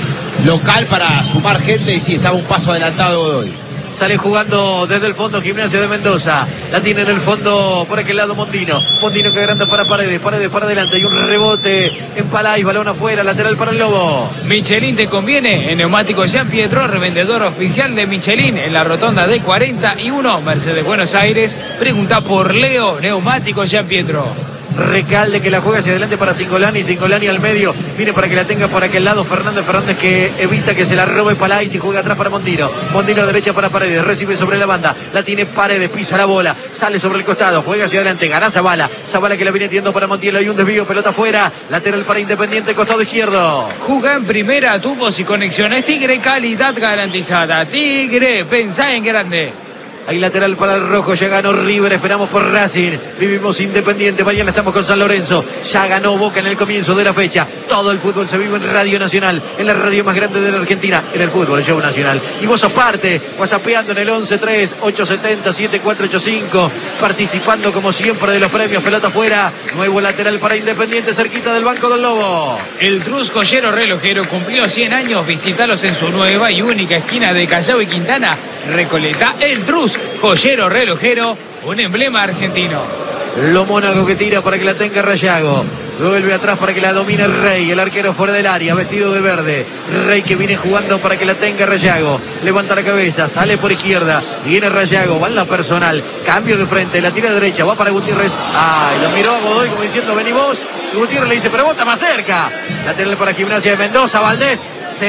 [SPEAKER 4] local para sumar gente, y sí, estaba un paso adelantado Godoy.
[SPEAKER 1] Sale jugando desde el fondo Gimnasia de Mendoza. La tiene en el fondo por aquel lado Mondino. Mondino que grande para Paredes. Paredes para adelante. Y un rebote en Palais. Balón afuera. Lateral para el Lobo.
[SPEAKER 2] Michelin te conviene. En Neumáticos Jean Pietro, revendedor oficial de Michelin en la rotonda de cuarenta y uno, Mercedes Buenos Aires. Pregunta por Leo. Neumáticos Jean Pietro.
[SPEAKER 1] Recalde que la juega hacia adelante para Cingolani, Cingolani al medio, viene para que la tenga por aquel lado Fernández, Fernández que evita que se la robe Palais y juega atrás para Mondino, Mondino derecha para Paredes, recibe sobre la banda, la tiene Paredes, pisa la bola, sale sobre el costado, juega hacia adelante, gana Zabala, Zabala que la viene tirando para Montiel, hay un desvío, pelota afuera, lateral para Independiente, costado izquierdo.
[SPEAKER 2] Juga en primera, tubos y conexiones Tigre, calidad garantizada. Tigre, pensá en grande.
[SPEAKER 1] Hay lateral para el rojo, ya ganó River, esperamos por Racing, vivimos Independiente, mañana estamos con San Lorenzo, ya ganó Boca en el comienzo de la fecha, todo el fútbol se vive en Radio Nacional, en la radio más grande de la Argentina, en el fútbol, el show nacional. Y vos sos parte, whatsappeando en el once tres ocho siete cero siete cuatro ocho cinco, participando como siempre de los premios, pelota afuera, nuevo lateral para Independiente, cerquita del banco del Lobo.
[SPEAKER 2] El Trus Joyero Relojero cumplió cien años, visítalos en su nueva y única esquina de Callao y Quintana, Recoleta, El Trus Joyero Relojero, un emblema argentino.
[SPEAKER 1] Lo Mónaco que tira para que la tenga Rayago. Vuelve atrás para que la domine Rey, el arquero fuera del área, vestido de verde. Rey que viene jugando para que la tenga Rayago. Levanta la cabeza, sale por izquierda. Viene Rayago, va en la personal. Cambio de frente, la tira derecha, va para Gutiérrez. Ay, lo miró a Godoy como diciendo, vení vos. Y Gutiérrez le dice, pero vos estás más cerca. Lateral para Gimnasia de Mendoza, Valdés.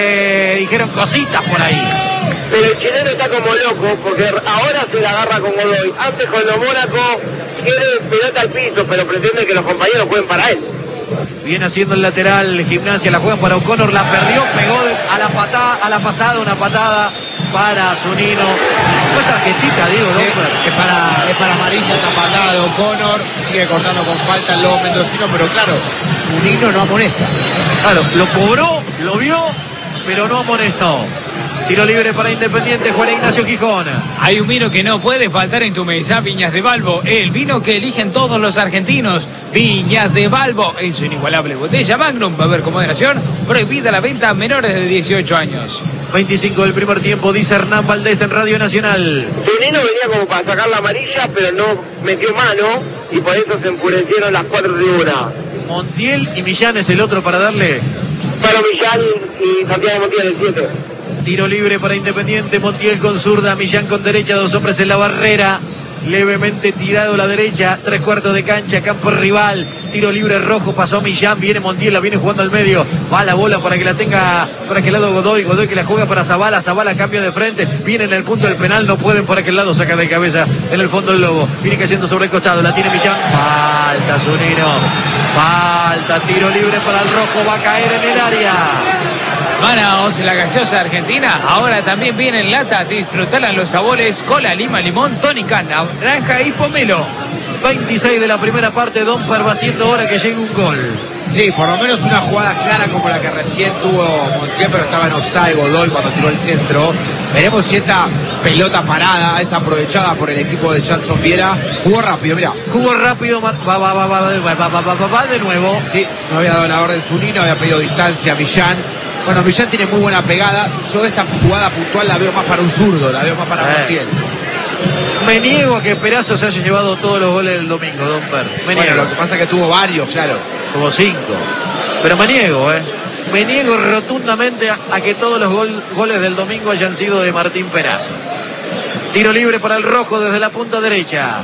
[SPEAKER 1] Se dijeron cositas por ahí.
[SPEAKER 3] Pero el chileno está como loco porque ahora se la agarra con Godoy. Antes con lo Mónaco quiere pelota al piso, pero pretende que los compañeros jueguen para él.
[SPEAKER 1] Viene haciendo el lateral, Gimnasia, la juegan para O'Connor, la perdió, pegó de, a la patada, a la pasada, una patada para Zunino. No es tarjetita, digo,
[SPEAKER 4] Sí,
[SPEAKER 1] ¿no?
[SPEAKER 4] es para, es para amarilla esta patada de O'Connor. Sigue cortando con falta el lobo mendocino, pero claro, Zunino no amonesta.
[SPEAKER 1] Claro, lo cobró, lo vio, pero no amonestó. Tiro libre para Independiente, Juan Ignacio Gijón.
[SPEAKER 2] Hay un vino que no puede faltar en tu mesa, Viñas de Balbo, el vino que eligen todos los argentinos. Viñas de Balbo, en su inigualable botella Magnum, va a haber con moderación, prohibida la venta a menores de dieciocho años.
[SPEAKER 1] veinticinco del primer tiempo, dice Hernán Valdés en Radio Nacional.
[SPEAKER 3] Zunino venía como para sacar la amarilla, pero no metió mano y por eso se enfurecieron las cuatro tribunas.
[SPEAKER 1] Montiel y Millán es el otro para darle.
[SPEAKER 3] Pero Millán y Santiago Montiel el siete.
[SPEAKER 1] Tiro libre para Independiente, Montiel con zurda, Millán con derecha, dos hombres en la barrera. Levemente tirado a la derecha, tres cuartos de cancha, campo rival. Tiro libre rojo, pasó Millán, viene Montiel, la viene jugando al medio. Va la bola para que la tenga para aquel lado Godoy, Godoy que la juega para Zavala, Zavala cambia de frente, viene en el punto del penal, no pueden por aquel lado, saca de cabeza en el fondo el Lobo. Viene cayendo sobre el costado, la tiene Millán, falta Zunino, falta, tiro libre para el rojo, va a caer en el área.
[SPEAKER 2] Manaos, la gaseosa argentina, ahora también viene en lata. Disfrutala los sabores cola, lima, limón, tónica, naranja y pomelo.
[SPEAKER 1] veintiséis de la primera parte, Domper va haciendo hora que llegue un gol.
[SPEAKER 4] Sí, por lo menos una jugada clara como la que recién tuvo Montiel, pero estaba en offside Godoy cuando tiró el centro. Veremos si esta pelota parada es aprovechada por el equipo de Chanson Viera. Jugó rápido, mira.
[SPEAKER 1] Jugó rápido, va, va, va, va, va, va, va, va, va, va de nuevo.
[SPEAKER 4] Sí, no había dado la orden Zunino, había pedido distancia a Millán. Bueno, Millán tiene muy buena pegada. Yo esta jugada puntual la veo más para un zurdo, la veo más para
[SPEAKER 1] Eh.
[SPEAKER 4] Montiel.
[SPEAKER 1] Me niego a que Perazo se haya llevado todos los goles del domingo, Domper. Me
[SPEAKER 4] Bueno,
[SPEAKER 1] niego.
[SPEAKER 4] lo que pasa es que tuvo varios, claro.
[SPEAKER 1] Como cinco. Pero me niego, ¿eh? Me niego rotundamente a, a que todos los gol, goles del domingo hayan sido de Martín Perazo. Tiro libre para el rojo desde la punta derecha.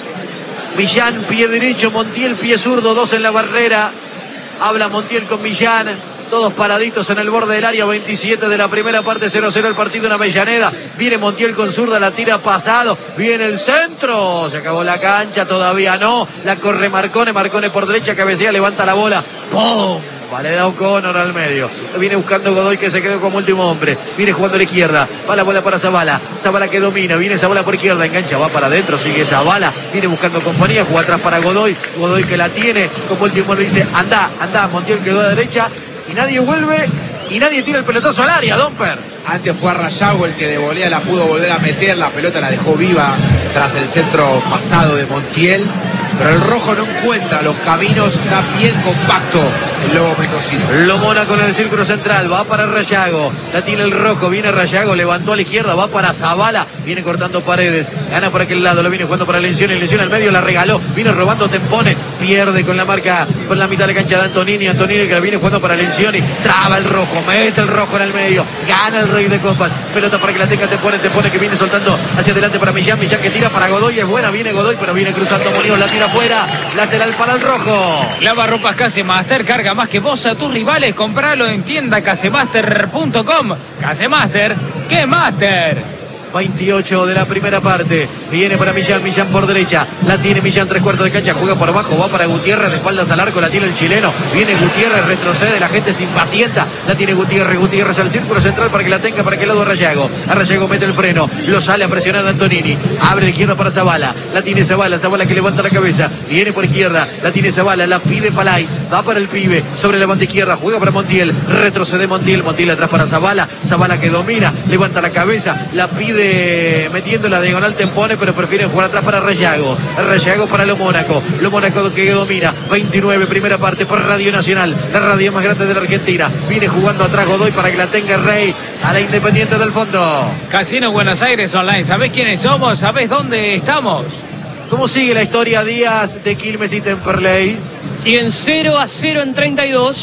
[SPEAKER 1] Millán, pie derecho, Montiel, pie zurdo, dos en la barrera. Habla Montiel con Millán. Todos paraditos en el borde del área, veintisiete de la primera parte, cero cero el partido en Avellaneda. Viene Montiel con zurda, la tira pasado. Viene el centro. Se acabó la cancha, todavía no. La corre Marcone, Marcone por derecha, cabecea, levanta la bola. ¡Pum! Le da O'Connor al medio. Viene buscando Godoy que se quedó como último hombre. Viene jugando a la izquierda. Va la bola para Zavala. Zavala que domina. Viene Zavala por izquierda. Engancha. Va para adentro. Sigue Zavala. Viene buscando compañía. Juega atrás para Godoy. Godoy que la tiene. Como último hombre dice: anda, anda. Montiel quedó a derecha. Y nadie vuelve. Y nadie tira el pelotazo al área, Domper.
[SPEAKER 4] Antes fue a Rayago el que de volea la pudo volver a meter. La pelota la dejó viva tras el centro pasado de Montiel. Pero el rojo no encuentra los caminos, está bien compacto el Lobo mendocino.
[SPEAKER 1] Lo mona con el círculo central, va para Rayago, la tiene el rojo, viene Rayago, levantó a la izquierda, va para Zavala, viene cortando Paredes, gana por aquel lado, lo viene jugando para Lencioni, Lencioni al medio, la regaló, viene robando Tempone, pierde con la marca por la mitad de la cancha de Antonini, Antonini que la viene jugando para Lencioni, traba el rojo, mete el rojo en el medio, gana el Rey de Copas, pelota para que la tenga Tempone, Tempone que viene soltando hacia adelante para Millán, Millán que tira para Godoy, es buena, viene Godoy, pero viene cruzando Muñoz, la tira afuera, lateral para el rojo.
[SPEAKER 2] Lavarropas Casemaster, carga más que vos a tus rivales, compralo en tienda casemaster punto com. Casemaster, ¿qué Master?
[SPEAKER 1] veintiocho de la primera parte. Viene para Millán, Millán por derecha. La tiene Millán, tres cuartos de cancha. Juega por abajo, va para Gutiérrez, de espaldas al arco. La tiene el chileno. Viene Gutiérrez, retrocede. La gente se impacienta. La tiene Gutiérrez, Gutiérrez al círculo central para que la tenga para aquel lado Rayago. A Rayago mete el freno. Lo sale a presionar a Antonini. Abre la izquierda para Zavala. La tiene Zavala, Zavala que levanta la cabeza. Viene por izquierda. La tiene Zavala, la pide Palais. Va para el pibe. Sobre la banda izquierda. Juega para Montiel. Retrocede Montiel. Montiel atrás para Zavala. Zavala que domina. Levanta la cabeza. La pide metiendo la diagonal Tempone, pero prefieren jugar atrás para Rayago. Rayago para Lo Mónaco. Lo Mónaco que domina. veintinueve, primera parte por Radio Nacional, la radio más grande de la Argentina. Viene jugando atrás Godoy para que la tenga Rey. Sale Independiente del fondo.
[SPEAKER 2] Casino Buenos Aires Online. ¿Sabés quiénes somos? ¿Sabés dónde estamos?
[SPEAKER 1] ¿Cómo sigue la historia Díaz de Quilmes y Temperley?
[SPEAKER 5] Siguen cero a cero en treinta y dos.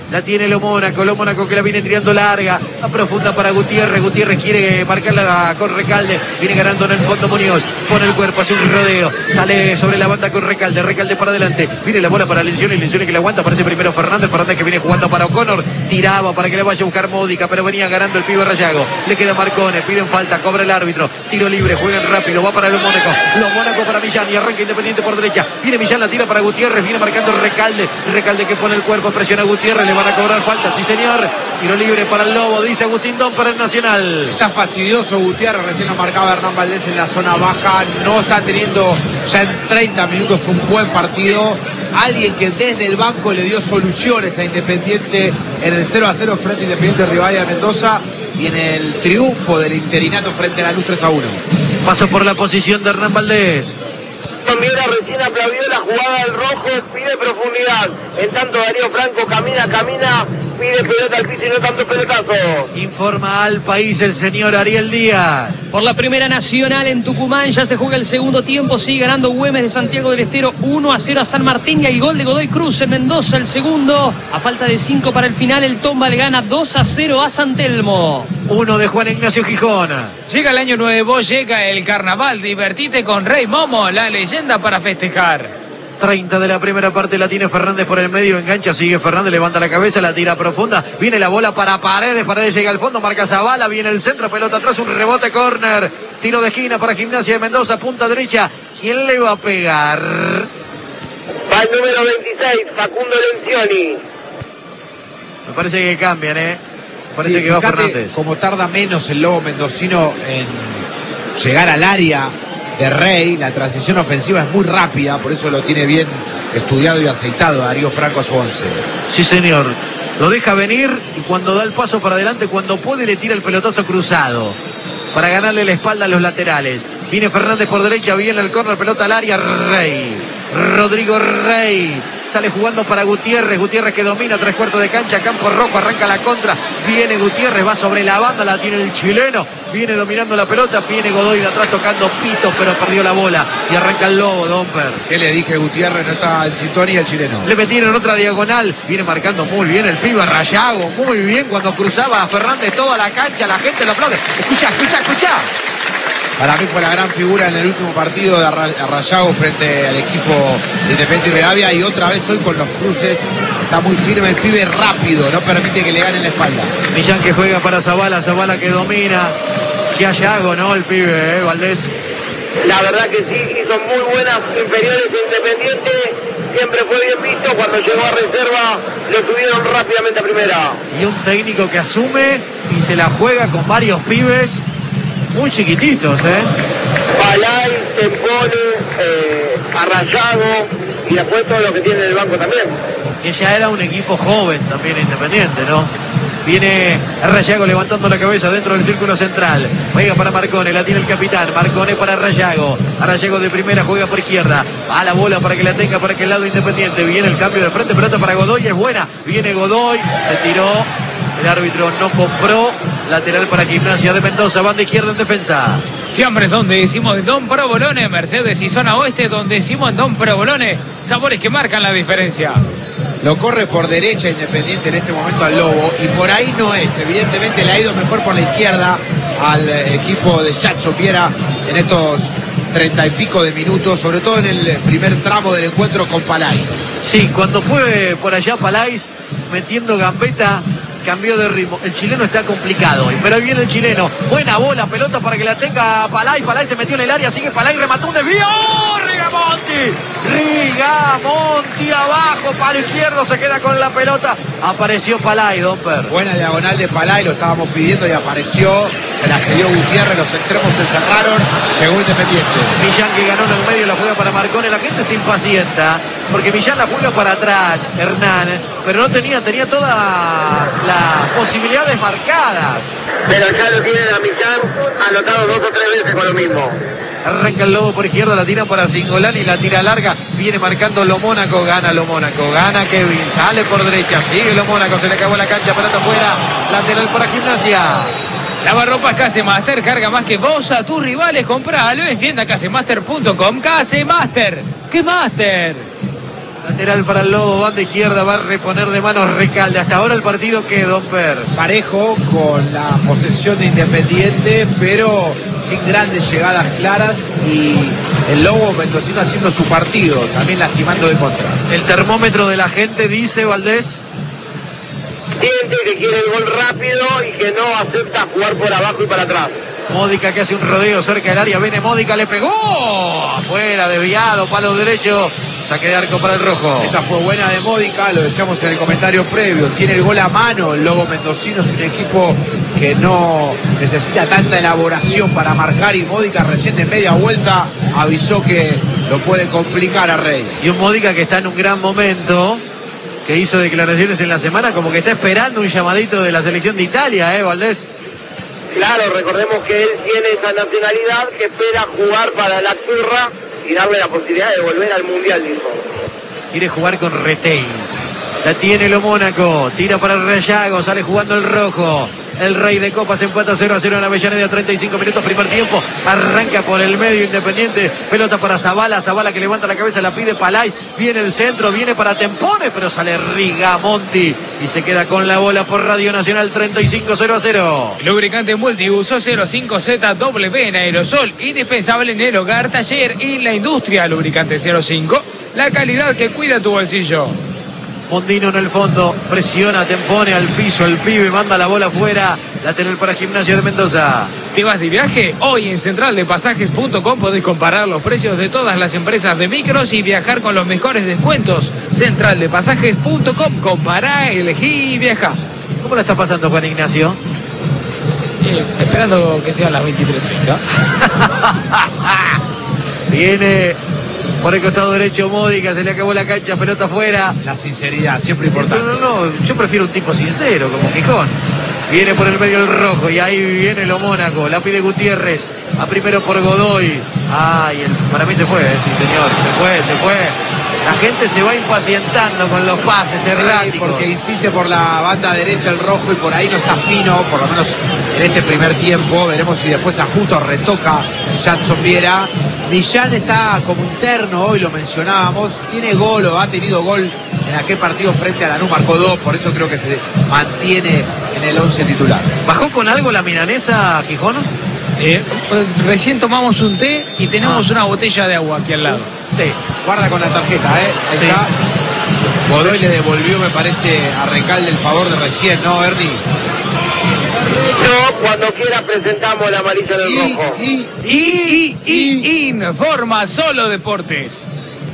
[SPEAKER 1] La tiene lo Mónaco, lo Mónaco que la viene tirando larga, a profunda para Gutiérrez. Gutiérrez quiere marcarla con Recalde. Viene ganando en el fondo Muñoz. Pone el cuerpo, hace un rodeo. Sale sobre la banda con Recalde. Recalde para adelante. Viene la bola para Lencioni. Lencioni que la aguanta. Aparece primero Fernández. Fernández que viene jugando para O'Connor. Tiraba para que le vaya a buscar Módica, pero venía ganando el pibe Rayago. Le queda Marcone. Piden falta. Cobra el árbitro. Tiro libre. Juegan rápido. Va para los Mónaco. Los Mónaco para Millán. Y arranca Independiente por derecha. Viene Millán. La tira para Gutiérrez. Viene marcando Recalde. Recalde que pone el cuerpo. Presiona a Gutiérrez. Le van a cobrar falta. Sí, señor. Tiro libre para el Lobo, dice Agustín Don para el Nacional.
[SPEAKER 4] Está fastidioso Gutiérrez, recién lo marcaba Hernán Valdés en la zona baja. No está teniendo ya en treinta minutos un buen partido. Alguien que desde el banco le dio soluciones a Independiente en el cero a cero frente a Independiente Rivadavia de Mendoza y en el triunfo del interinato frente a Lanús tres a uno.
[SPEAKER 1] Paso por la posición de Hernán Valdés.
[SPEAKER 3] Miera recién aplaudió la jugada del rojo, pide profundidad. En tanto Darío Franco camina, camina, pide pelota al piso y no tanto pelotazo.
[SPEAKER 1] Informa al país el señor Ariel Díaz.
[SPEAKER 5] Por la Primera Nacional en Tucumán ya se juega el segundo tiempo, sigue ganando Güemes de Santiago del Estero uno a cero a San Martín y el gol de Godoy Cruz en Mendoza el segundo. A falta de cinco para el final, el Tomba le gana dos a cero a San Telmo.
[SPEAKER 1] Uno de Juan Ignacio Gijón.
[SPEAKER 2] Llega el año nuevo, llega el carnaval, divertite con Rey Momo, la leyenda para festejar.
[SPEAKER 1] treinta de la primera parte la tiene Fernández por el medio, engancha, sigue Fernández, levanta la cabeza, la tira profunda, viene la bola para Paredes, Paredes llega al fondo, marca Zavala, viene el centro, pelota atrás, un rebote, córner, tiro de esquina para Gimnasia de Mendoza, punta derecha, ¿quién le va a pegar?
[SPEAKER 3] Va el número veintiséis, Facundo Lencioni.
[SPEAKER 1] Me parece que cambian, ¿eh? Parece
[SPEAKER 4] Sí,
[SPEAKER 1] que va
[SPEAKER 4] fíjate
[SPEAKER 1] Fernández.
[SPEAKER 4] como tarda menos el Lobo mendocino en llegar al área de Rey, la transición ofensiva es muy rápida, por eso lo tiene bien estudiado y aceitado Darío Franco a su once.
[SPEAKER 1] Sí, señor. Lo deja venir y cuando da el paso para adelante, cuando puede, le tira el pelotazo cruzado para ganarle la espalda a los laterales. Viene Fernández por derecha, viene el córner, pelota al área, Rey. Rodrigo Rey. Sale jugando para Gutiérrez, Gutiérrez que domina tres cuartos de cancha, campo rojo, arranca la contra, viene Gutiérrez, va sobre la banda, la tiene el chileno, viene dominando la pelota, viene Godoy de atrás tocando pito, pero perdió la bola y arranca el Lobo, Domper.
[SPEAKER 4] ¿Qué le dije? Gutiérrez no está en sintonía el chileno.
[SPEAKER 1] Le metieron otra diagonal, viene marcando muy bien el pibe Rayago, muy bien cuando cruzaba a Fernández toda la cancha, la gente lo aplaude. Escucha, escucha, escucha.
[SPEAKER 4] Para mí fue la gran figura en el último partido de Rayago frente al equipo de Independiente Rivadavia y otra vez hoy con los cruces. Está muy firme el pibe, rápido, no permite que le gane la espalda.
[SPEAKER 1] Millán que juega para Zavala, Zavala que domina. Que Ayago, ¿no? El pibe, ¿eh? Valdés.
[SPEAKER 3] La verdad que sí, hizo muy buenas inferiores Independiente. Siempre fue bien visto. Cuando llegó a reserva, lo subieron rápidamente a primera.
[SPEAKER 1] Y un técnico que asume y se la juega con varios pibes muy chiquititos, ¿eh?
[SPEAKER 3] Palay, Tempone, eh, Arrayago y después todo lo que tiene en el banco también.
[SPEAKER 1] Que ya era un equipo joven también Independiente, ¿no? Viene Rayago levantando la cabeza dentro del círculo central. Juega para Marcone, la tiene el capitán. Marcone para Rayago. Rayago de primera, juega por izquierda. Va la bola para que la tenga para aquel lado Independiente. Viene el cambio de frente, pelota para Godoy, es buena. Viene Godoy, se tiró. El árbitro no compró. Lateral para Gimnasia de Mendoza, banda izquierda en defensa.
[SPEAKER 2] Fiambres donde decimos Don Provolone, Mercedes y zona oeste donde decimos Don Provolone, sabores que marcan la diferencia.
[SPEAKER 4] Lo corre por derecha Independiente en este momento al Lobo y por ahí no es, evidentemente le ha ido mejor por la izquierda al equipo de Chacho Piera en estos treinta y pico de minutos, sobre todo en el primer tramo del encuentro con Palais.
[SPEAKER 1] Sí, cuando fue por allá Palais metiendo gambeta, cambió de ritmo. El chileno está complicado hoy, pero ahí viene el chileno. Buena bola, pelota para que la tenga Palay. Palay se metió en el área, sigue Palay, remató un desvío. ¡Oh, Rigamonti! Rigamonti abajo, palo izquierdo, se queda con la pelota. Apareció Palay, Domper.
[SPEAKER 4] Buena diagonal de Palay, lo estábamos pidiendo y apareció. Se la cedió Gutiérrez, los extremos se cerraron, llegó Independiente.
[SPEAKER 1] Millán que ganó en el medio, la juega para Marcone. La gente se impacienta, porque Millán la juega para atrás, Hernán, pero no tenía, tenía todas las posibilidades marcadas.
[SPEAKER 3] Pero ya lo tienen a Millán anotado dos o tres veces con lo mismo.
[SPEAKER 1] Arranca el Lobo por izquierda, la tira para Cingolani, la tira larga, viene marcando lo Mónaco, gana lo Mónaco, gana Kevin, sale por derecha, sigue lo Mónaco, se le acabó la cancha, pelota afuera, lateral para Gimnasia.
[SPEAKER 2] Lavarropas Casemaster, carga más que vos a tus rivales, compralo en tienda casemaster punto com. Casemaster, ¿qué Master?
[SPEAKER 1] Lateral para el Lobo, banda izquierda, va a reponer de manos Recalde. Hasta ahora el partido que Don Per.
[SPEAKER 4] Parejo con la posesión de Independiente, pero sin grandes llegadas claras, y el Lobo mendocino haciendo su partido, también lastimando de contra.
[SPEAKER 1] El termómetro de la gente dice, Valdés.
[SPEAKER 3] Siente que quiere el gol rápido y que no acepta jugar por abajo y para atrás.
[SPEAKER 1] Módica que hace un rodeo cerca del área, viene Módica, le pegó. Afuera, desviado, palo derecho. Saque de arco para el rojo.
[SPEAKER 4] Esta fue buena de Módica, lo decíamos en el comentario previo. Tiene el gol a mano. El Lobo mendocino es un equipo que no necesita tanta elaboración para marcar, y Módica recién de media vuelta avisó que lo puede complicar a Rey.
[SPEAKER 1] Y un Módica que está en un gran momento, que hizo declaraciones en la semana como que está esperando un llamadito de la selección de Italia, ¿eh, Valdés?
[SPEAKER 3] Claro, recordemos que él tiene esa nacionalidad, que espera jugar para la Azzurra y darle la posibilidad de volver al Mundial, dijo.
[SPEAKER 1] Quiere jugar con Retein. La tiene lo Mónaco. Tira para el Rayago. Sale jugando el rojo. El Rey de Copas empata cero a cero en Avellaneda, treinta y cinco minutos, primer tiempo. Arranca por el medio Independiente. Pelota para Zabala. Zabala que levanta la cabeza, la pide Palais. Viene el centro, viene para Tempone, pero sale Rigamonti y se queda con la bola por Radio Nacional, treinta y cinco cero a cero.
[SPEAKER 2] Lubricante Multiuso cero cinco Z W en aerosol. Indispensable en el hogar, taller y la industria. Lubricante cero cinco. La calidad que cuida tu bolsillo.
[SPEAKER 1] Mondino en el fondo, presiona, Tempone al piso, el pibe manda la bola afuera, lateral para Gimnasia de Mendoza.
[SPEAKER 2] ¿Te vas de viaje? Hoy en central de pasajes punto com podés comparar los precios de todas las empresas de micros y viajar con los mejores descuentos. central de pasajes punto com, compará, elegí y viaja.
[SPEAKER 1] ¿Cómo la está pasando, Juan Ignacio?
[SPEAKER 2] Eh, esperando que sean las veintitrés treinta.
[SPEAKER 1] Viene por el costado derecho Módica, se le acabó la cancha, pelota afuera.
[SPEAKER 4] La sinceridad, siempre importante.
[SPEAKER 1] No, no, no, yo prefiero un tipo sincero, como Quijón. Viene por el medio el rojo y ahí viene lo Mónaco, la pide Gutiérrez. A primero por Godoy. Ay, el, para mí se fue, eh, sí señor, se fue, se fue. La gente se va impacientando con los pases erráticos.
[SPEAKER 4] Sí, porque insiste por la banda derecha el rojo y por ahí no está fino, por lo menos en este primer tiempo. Veremos si después ajusta o retoca Jadson Viera. Millán está como interno, hoy lo mencionábamos, tiene gol o ha tenido gol en aquel partido frente a Lanús, marcó dos, por eso creo que se mantiene en el once titular.
[SPEAKER 1] ¿Bajó con algo la milanesa, Quijón?
[SPEAKER 2] Eh, recién tomamos un té y tenemos ah. una botella de agua aquí al lado.
[SPEAKER 1] Té.
[SPEAKER 4] Guarda con la tarjeta, ¿eh? Ahí sí. Está. Godoy le devolvió, me parece, a Recalde el favor de recién, ¿no, Ernie?
[SPEAKER 3] No, cuando quiera presentamos la amarilla del
[SPEAKER 4] y,
[SPEAKER 3] rojo.
[SPEAKER 4] Y,
[SPEAKER 2] y, y, y, y, informa Solo Deportes.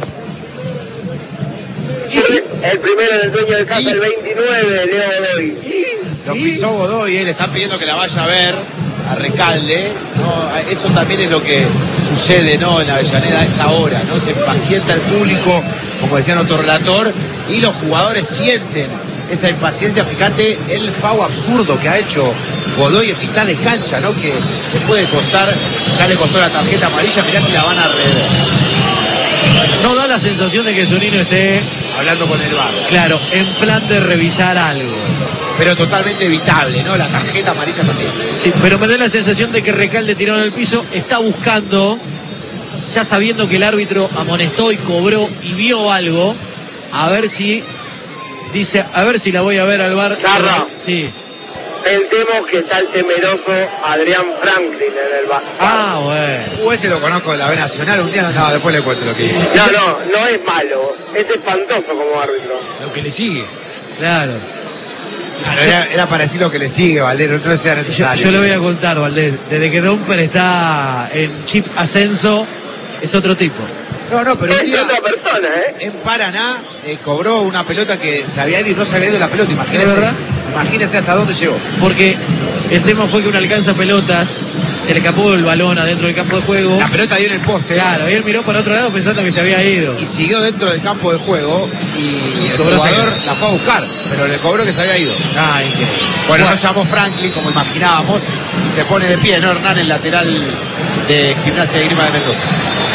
[SPEAKER 3] Y el primero del dueño de casa, y, el veintinueve, Leo Godoy.
[SPEAKER 4] Y, lo pisó Godoy, ¿eh? Le están pidiendo que la vaya a ver a Recalde, ¿no? Eso también es lo que sucede, ¿no? En Avellaneda a esta hora, ¿no? Se impacienta el público, como decía otro relator, y los jugadores sienten esa impaciencia. Fíjate el foul absurdo que ha hecho Godoy en mitad de cancha, ¿no? Que le puede costar, ya le costó la tarjeta amarilla, mirá si la van a rever.
[SPEAKER 1] No da la sensación de que Zunino esté
[SPEAKER 4] hablando con el V A R.
[SPEAKER 1] Claro, en plan de revisar algo.
[SPEAKER 4] Pero totalmente evitable, ¿no? La tarjeta amarilla también.
[SPEAKER 1] Sí, pero me da la sensación de que Recalde tiró en el piso, está buscando, ya sabiendo que el árbitro amonestó y cobró y vio algo, a ver si dice, a ver si la voy a ver al V A R.
[SPEAKER 3] Carra.
[SPEAKER 1] Sí.
[SPEAKER 3] Pensemos que está el temeroso Adrián Franklin en el V A R.
[SPEAKER 1] Ah, bueno.
[SPEAKER 4] Uh, este lo conozco de la B Nacional, un día no, no, después le cuento lo que dice.
[SPEAKER 3] No, no, no es malo, es espantoso como árbitro.
[SPEAKER 2] Lo que le sigue.
[SPEAKER 1] Claro.
[SPEAKER 4] Claro, era, era para decir lo que le sigue, Valdés, no sea necesario.
[SPEAKER 1] Yo, yo le voy a contar, Valdés, desde que Domper está en chip ascenso, es otro tipo.
[SPEAKER 4] No, no, pero un
[SPEAKER 3] es
[SPEAKER 4] día
[SPEAKER 3] otra persona, ¿eh?
[SPEAKER 4] En Paraná eh, cobró una pelota que se había ido y no se había ido la pelota, imagínese.
[SPEAKER 1] ¿Es verdad?
[SPEAKER 4] Imagínese hasta dónde llegó.
[SPEAKER 1] Porque el tema fue que un alcanza pelotas, se le escapó el balón adentro del campo de juego.
[SPEAKER 4] La pelota dio en el poste.
[SPEAKER 1] Claro, y él miró para otro lado pensando que se había ido.
[SPEAKER 4] Y siguió dentro del campo de juego y el
[SPEAKER 1] Cobró
[SPEAKER 4] jugador
[SPEAKER 1] seca.
[SPEAKER 4] la fue a buscar, pero le cobró que se había ido.
[SPEAKER 1] Ah, increíble.
[SPEAKER 4] Bueno, no llamó Franklin como imaginábamos y se pone de pie, ¿no? Hernán, el lateral de Gimnasia de Grima de Mendoza.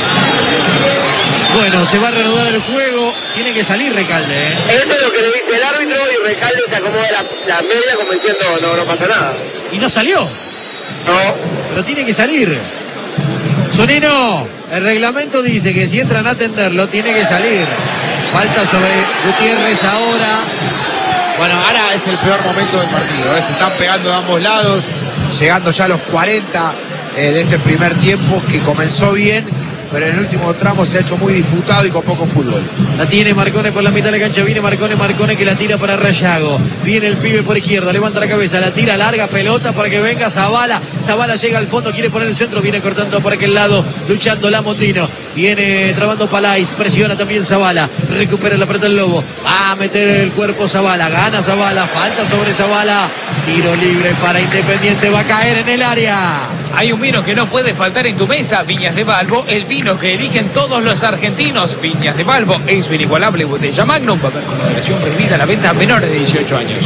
[SPEAKER 1] Bueno, se va a reanudar el juego, tiene que salir Recalde, ¿eh?
[SPEAKER 3] Eso es lo que le dice el árbitro y Recalde se acomoda la, la media como diciendo no, no pasa nada.
[SPEAKER 1] Y no salió,
[SPEAKER 3] No,
[SPEAKER 1] pero tiene que salir. Zunino, el reglamento dice que si entran a atenderlo, tiene que salir. Falta sobre Gutiérrez ahora.
[SPEAKER 4] Bueno, ahora es el peor momento del partido, ¿eh? Se están pegando de ambos lados, llegando ya a los cuarenta eh, de este primer tiempo, que comenzó bien, pero en el último tramo se ha hecho muy disputado y con poco fútbol.
[SPEAKER 1] La tiene Marcone por la mitad de la cancha, viene Marcone, Marcone que la tira para Rayago, viene el pibe por izquierda, levanta la cabeza, la tira larga, pelota para que venga Zavala, Zavala llega al fondo, quiere poner el centro, viene cortando por aquel lado, luchando Lamondino, viene trabando Palais, presiona también Zavala, recupera la pelota el Lobo, va a meter el cuerpo Zavala, gana Zavala, falta sobre Zavala, tiro libre para Independiente, va a caer en el área.
[SPEAKER 2] Hay un vino que no puede faltar en tu mesa, Viñas de Balbo, el vino que eligen todos los argentinos. Viñas de Balbo en su inigualable botella Magnum, va a haber con moderación prohibida la venta a menores de dieciocho años.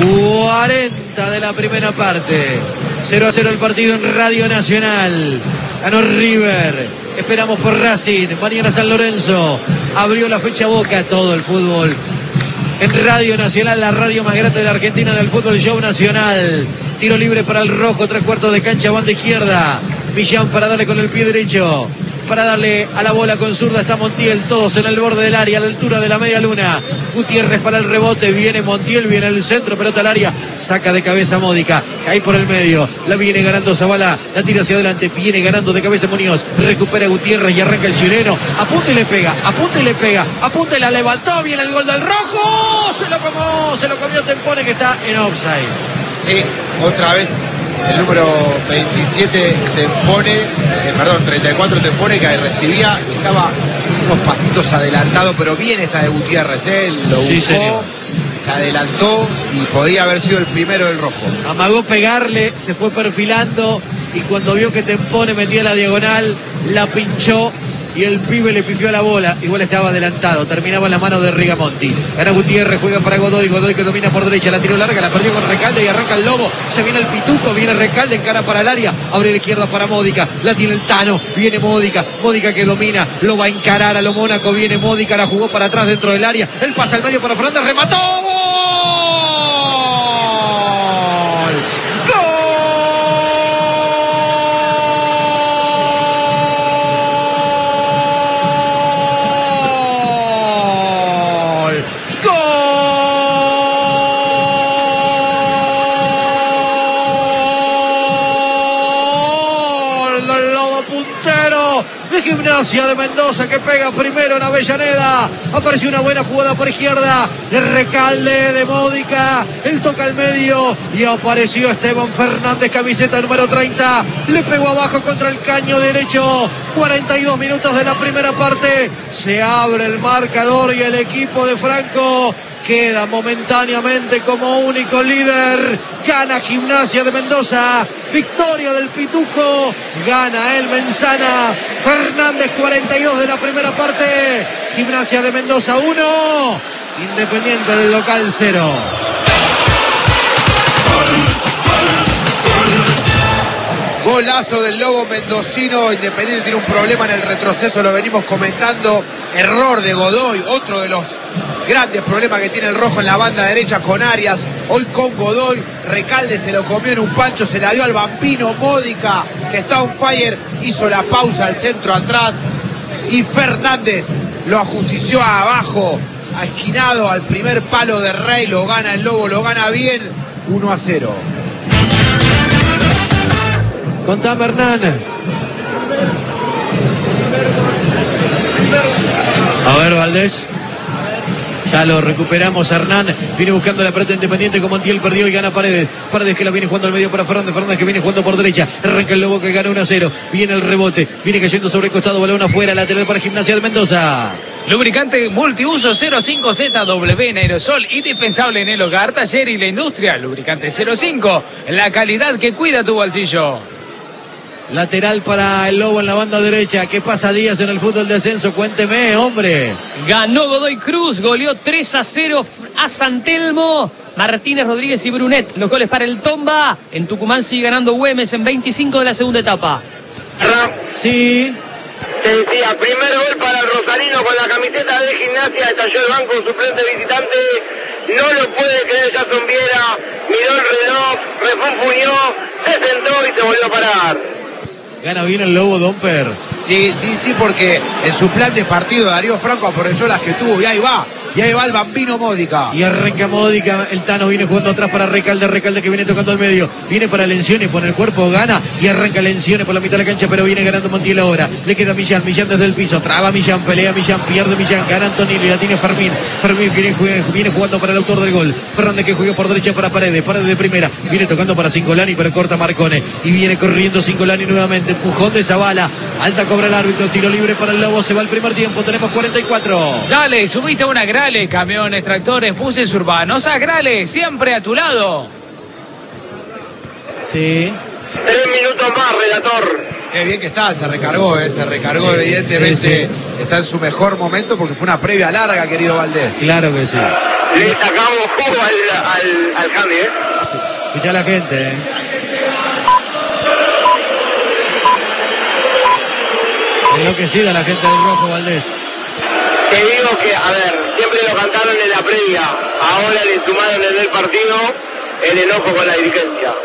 [SPEAKER 1] cuarenta de la primera parte, cero a cero el partido en Radio Nacional. Ganó River, esperamos por Racing, mañana San Lorenzo. Abrió la fecha Boca, todo el fútbol en Radio Nacional, la radio más grande de Argentina en el fútbol show nacional. Tiro libre para el rojo, tres cuartos de cancha, banda izquierda. Millán para darle con el pie derecho, para darle a la bola con zurda está Montiel, todos en el borde del área, a la altura de la media luna. Gutiérrez para el rebote, viene Montiel, viene el centro, pelota al área, saca de cabeza Módica, cae por el medio, la viene ganando Zavala, la tira hacia adelante, viene ganando de cabeza Muñoz, recupera Gutiérrez y arranca el chileno, apunta y le pega, apunta y le pega, apunta y la levantó, viene el gol del rojo, se lo comió, se lo comió Tempone que está en offside.
[SPEAKER 4] Sí, otra vez el número veintisiete Tempone, eh, perdón, treinta y cuatro Tempone, que recibía, estaba unos pasitos adelantado, pero bien esta de Gutiérrez, ¿eh? Lo buscó,
[SPEAKER 1] sí, señor.
[SPEAKER 4] Se adelantó y podía haber sido el primero del rojo.
[SPEAKER 1] Amagó pegarle, se fue perfilando y cuando vio que Tempone metía la diagonal, la pinchó y el pibe le pifió a la bola. Igual estaba adelantado, terminaba en la mano de Rigamonti. Gana Gutiérrez, juega para Godoy, Godoy que domina por derecha, la tiró larga, la perdió con Recalde y arranca el Lobo. Se viene el Pituco, viene Recalde, encara para el área, abre la izquierda para Módica, la tiene el Tano, viene Módica, Módica que domina, lo va a encarar a lo Mónaco, viene Módica, la jugó para atrás dentro del área, él pasa al medio para Fernández, remató. Gimnasia de Mendoza que pega primero en Avellaneda. Apareció una buena jugada por izquierda de Recalde, de Módica. Él toca al medio y apareció Esteban Fernández, camiseta número treinta. Le pegó abajo contra el caño derecho. cuarenta y dos minutos de la primera parte. Se abre el marcador y el equipo de Franco queda momentáneamente como único líder. Gana Gimnasia de Mendoza. Victoria del Pituco. Gana el Menzana. Fernández, cuarenta y dos de la primera parte. Gimnasia de Mendoza uno. Independiente del local cero.
[SPEAKER 4] Golazo del Lobo mendocino. Independiente tiene un problema en el retroceso, lo venimos comentando. Error de Godoy, otro de los grandes problemas que tiene el rojo en la banda derecha con Arias. Hoy con Godoy, Recalde se lo comió en un pancho, se la dio al Vampino. Módica, que está on fire, hizo la pausa al centro atrás. Y Fernández lo ajustició abajo, a esquinado al primer palo de Rey. Lo gana el Lobo, lo gana bien, uno a cero.
[SPEAKER 1] Contame, Hernán. A ver, Valdés. Ya lo recuperamos, Hernán. Viene buscando la pelota Independiente, como Montiel perdió y gana Paredes. Paredes que la viene jugando al medio para Fernández. Fernández que viene jugando por derecha. Arranca el Lobo que gana uno a cero. Viene el rebote. Viene cayendo sobre el costado. Balón afuera. Lateral para Gimnasia de Mendoza.
[SPEAKER 2] Lubricante multiuso cero cinco Z W en aerosol, indispensable en el hogar, taller y la industria. Lubricante cero cinco, la calidad que cuida tu bolsillo.
[SPEAKER 1] Lateral para el Lobo en la banda derecha. ¿Qué pasa, Díaz, en el fútbol de ascenso? Cuénteme, hombre.
[SPEAKER 5] Ganó Godoy Cruz, goleó tres a cero a San Telmo. Martínez, Rodríguez y Brunet, los goles para el Tomba. En Tucumán sigue ganando Güemes en veinticinco de la segunda etapa.
[SPEAKER 1] Sí.
[SPEAKER 3] Te decía, primer gol para el rosarino con la camiseta de Gimnasia, estalló el banco suplente visitante, no lo puede creer Jason Viera, miró el reloj, refunfuñó, se sentó y se volvió a parar.
[SPEAKER 1] Gana bien el Lobo Domper.
[SPEAKER 4] Sí, sí, sí, porque en su plan de partido Darío Franco aprovechó las que tuvo y ahí va. Y ahí va el Bambino Módica.
[SPEAKER 1] Y arranca Módica, el Tano viene jugando atrás para Recalde, Recalde que viene tocando al medio, viene para Lencioni, por el cuerpo gana y arranca Lencioni por la mitad de la cancha, pero viene ganando Montiel ahora. Le queda Millán, Millán desde el piso, traba Millán, pelea Millán, pierde Millán, gana Antonini, la tiene Fermín, Fermín viene, viene jugando para el autor del gol, Fernández que jugó por derecha para Paredes, Paredes de primera, viene tocando para Cingolani, pero corta Marcone, y viene corriendo Cingolani nuevamente, empujón de Zavala, alta cobra el árbitro, tiro libre para el Lobo, se va el primer tiempo, tenemos cuarenta y cuatro.
[SPEAKER 2] Dale, subiste a una Grale, camiones, tractores, buses urbanos, a Grale, siempre a tu lado.
[SPEAKER 1] Sí.
[SPEAKER 3] Tres minutos más, relator.
[SPEAKER 4] Qué bien que está, se recargó, eh, se recargó evidentemente,
[SPEAKER 1] sí, sí.
[SPEAKER 4] Está en su mejor momento porque fue una previa larga, querido Valdés.
[SPEAKER 1] Claro que sí.
[SPEAKER 3] Le sacamos jugo al, al, al Handy, ¿eh?
[SPEAKER 1] Sí. Escuchá a la gente, eh. Enloquecida la gente del Rojo, Valdés.
[SPEAKER 3] Te digo que, a ver, siempre lo cantaron en la previa, ahora le sumaron en el partido el enojo con la dirigencia.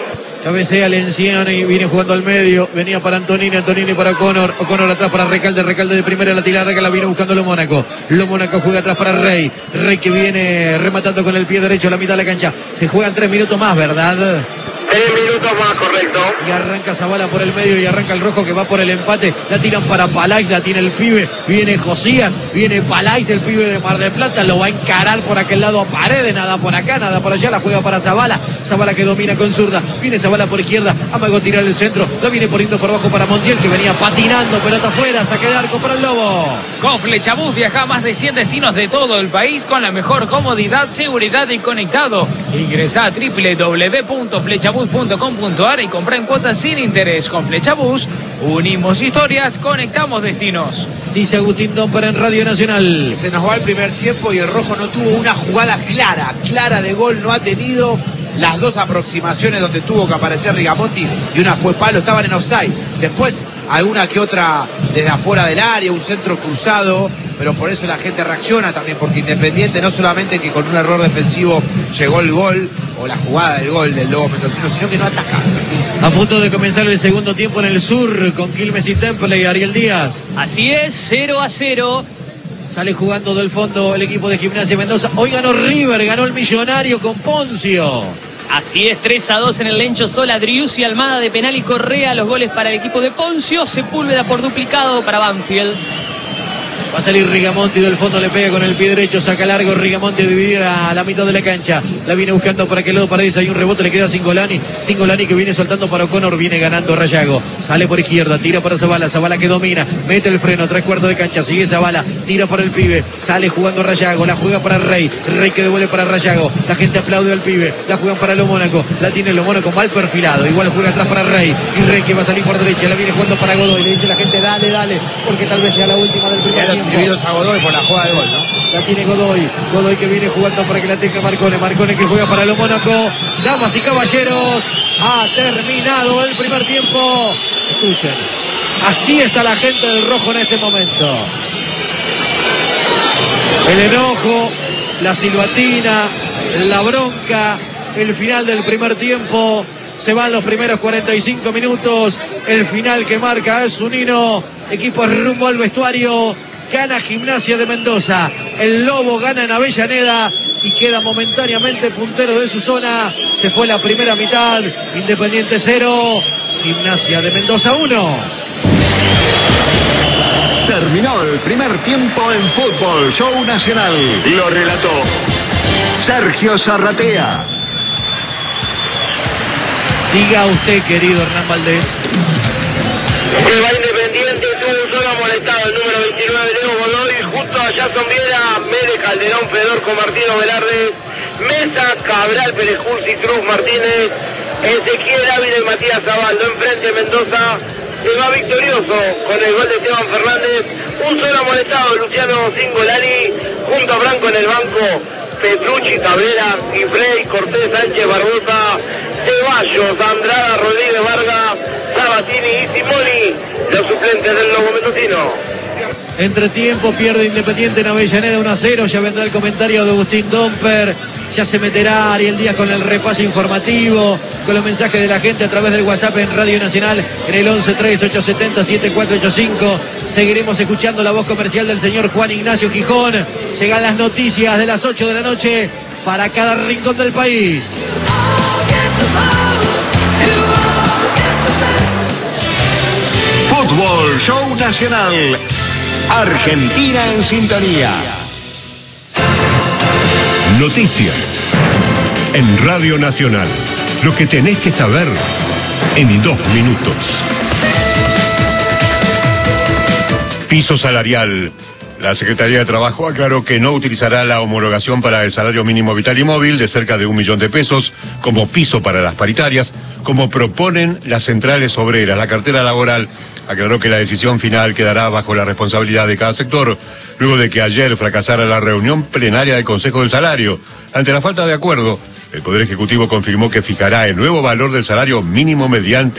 [SPEAKER 1] Cabecea Lencioni, viene jugando al medio, venía para Antonini, Antonini para O'Connor, O'Connor atrás para Recalde, Recalde de primera, la tira larga, la viene buscando Lo Mónaco, Lo Mónaco juega atrás para Rey, Rey que viene rematando con el pie derecho a la mitad de la cancha, se juegan tres minutos más, ¿verdad?
[SPEAKER 3] Tres minutos más, correcto.
[SPEAKER 1] Y arranca Zavala por el medio y arranca el Rojo que va por el empate. La tiran para Palais, la tiene el pibe. Viene Josías, viene Palais, el pibe de Mar del Plata. Lo va a encarar por aquel lado a Paredes. Nada por acá, nada por allá. La juega para Zavala. Zavala que domina con zurda. Viene Zavala por izquierda. Amago tirar el centro. La viene poniendo por abajo para Montiel que venía patinando. Pelota afuera. Saque de arco para el Lobo.
[SPEAKER 2] Con Flechabús viaja a más de cien destinos de todo el país con la mejor comodidad, seguridad y conectado. Ingresa a doble u doble u doble u punto flechabús punto com punto a r y compra en cuotas sin interés. Con Flechabús unimos historias, conectamos destinos.
[SPEAKER 1] Dice Agustín Domper en Radio Nacional.
[SPEAKER 4] Se nos va el primer tiempo y el Rojo no tuvo una jugada clara, clara de gol, no ha tenido las dos aproximaciones donde tuvo que aparecer Rigamonti y una fue palo, estaban en offside. Después alguna que otra desde afuera del área, un centro cruzado, pero por eso la gente reacciona también, porque Independiente no solamente que con un error defensivo llegó el gol o la jugada del gol del Lobo Mendocino, sino que no ataca.
[SPEAKER 1] A punto de comenzar el segundo tiempo en el sur con Quilmes y Temple y Ariel Díaz.
[SPEAKER 5] Así es, cero a cero.
[SPEAKER 1] Sale jugando del fondo el equipo de Gimnasia Mendoza. Hoy ganó River, ganó el Millonario con Poncio.
[SPEAKER 5] Así es, tres a dos en el Lencho Sola, Driussi, Almada de penal y Correa, los goles para el equipo de Poncio, Sepúlveda por duplicado para Banfield.
[SPEAKER 1] Va a salir Rigamonti del fondo, le pega con el pie derecho, saca largo Rigamonti, dividir a la mitad de la cancha. La viene buscando para aquel lado Paredes, hay un rebote, le queda a Cingolani. Cingolani que viene soltando para O'Connor, viene ganando Rayago. Sale por izquierda, tira para Zavala, Zavala que domina, mete el freno, tres cuartos de cancha, sigue Zavala, tira para el pibe, sale jugando Rayago, la juega para Rey, Rey que devuelve para Rayago. La gente aplaude al pibe, la juegan para Lo Mónaco, la tiene Lo Mónaco mal perfilado, igual juega atrás para Rey, y Rey que va a salir por derecha, la viene jugando para Godoy, le dice la gente dale, dale, porque tal vez sea la última del primer tiempo.
[SPEAKER 4] A Godoy por la jugada de gol, ¿no?
[SPEAKER 1] La tiene Godoy, Godoy que viene jugando para que la tenga Marcone, Marcone que juega para Lo Mónaco. Damas y caballeros, ha terminado el primer tiempo. Escuchen, así está la gente del Rojo en este momento. El enojo, la silbatina, la bronca, el final del primer tiempo. Se van los primeros cuarenta y cinco minutos. El final que marca es Zunino. Equipo rumbo al vestuario. Gana Gimnasia de Mendoza. El Lobo gana en Avellaneda y queda momentáneamente puntero de su zona. Se fue la primera mitad. Independiente cero. Gimnasia de Mendoza uno.
[SPEAKER 6] Terminó el primer tiempo en Fútbol Show Nacional. Lo relató Sergio Zarratea.
[SPEAKER 1] Diga usted, querido Hernán Valdés.
[SPEAKER 3] Se va Independiente, tuvo un solo amonestado, el número veintinueve, Leo Godoy, junto a Jason Viera, Mele Calderón, Fedorco, Martino Velarde, Mesa, Cabral, Pérez Cursi, Cruz, Martínez, Ezequiel Ávila y Matías Zabaldo. Enfrente Mendoza se va victorioso con el gol de Esteban Fernández, un solo amonestado, Luciano Cingolani, junto a Franco en el banco, Petrucci, Cabrera, Gifrey, Cortés, Sánchez, Barbosa, Ceballos, Andrada, Rodríguez Vargas, Sabatini y Simoni, los suplentes del Lobo Mendocino.
[SPEAKER 1] Entretiempo, pierde Independiente en Avellaneda uno a cero. Ya vendrá el comentario de Agustín Domper. Ya se meterá Ariel Díaz con el repaso informativo, con los mensajes de la gente a través del WhatsApp en Radio Nacional en el once tres ocho siete cero siete cuatro ocho cinco. Seguiremos escuchando la voz comercial del señor Juan Ignacio Gijón. Llegan las noticias de las ocho de la noche para cada rincón del país.
[SPEAKER 6] Fútbol Show Nacional. Argentina en sintonía.
[SPEAKER 7] Noticias en Radio Nacional. Lo que tenés que saber en dos minutos. Piso salarial. La Secretaría de Trabajo aclaró que no utilizará la homologación para el salario mínimo vital y móvil de cerca de un millón de pesos como piso para las paritarias, como proponen las centrales obreras. La cartera laboral aclaró que la decisión final quedará bajo la responsabilidad de cada sector, luego de que ayer fracasara la reunión plenaria del Consejo del Salario. Ante la falta de acuerdo, el Poder Ejecutivo confirmó que fijará el nuevo valor del salario mínimo mediante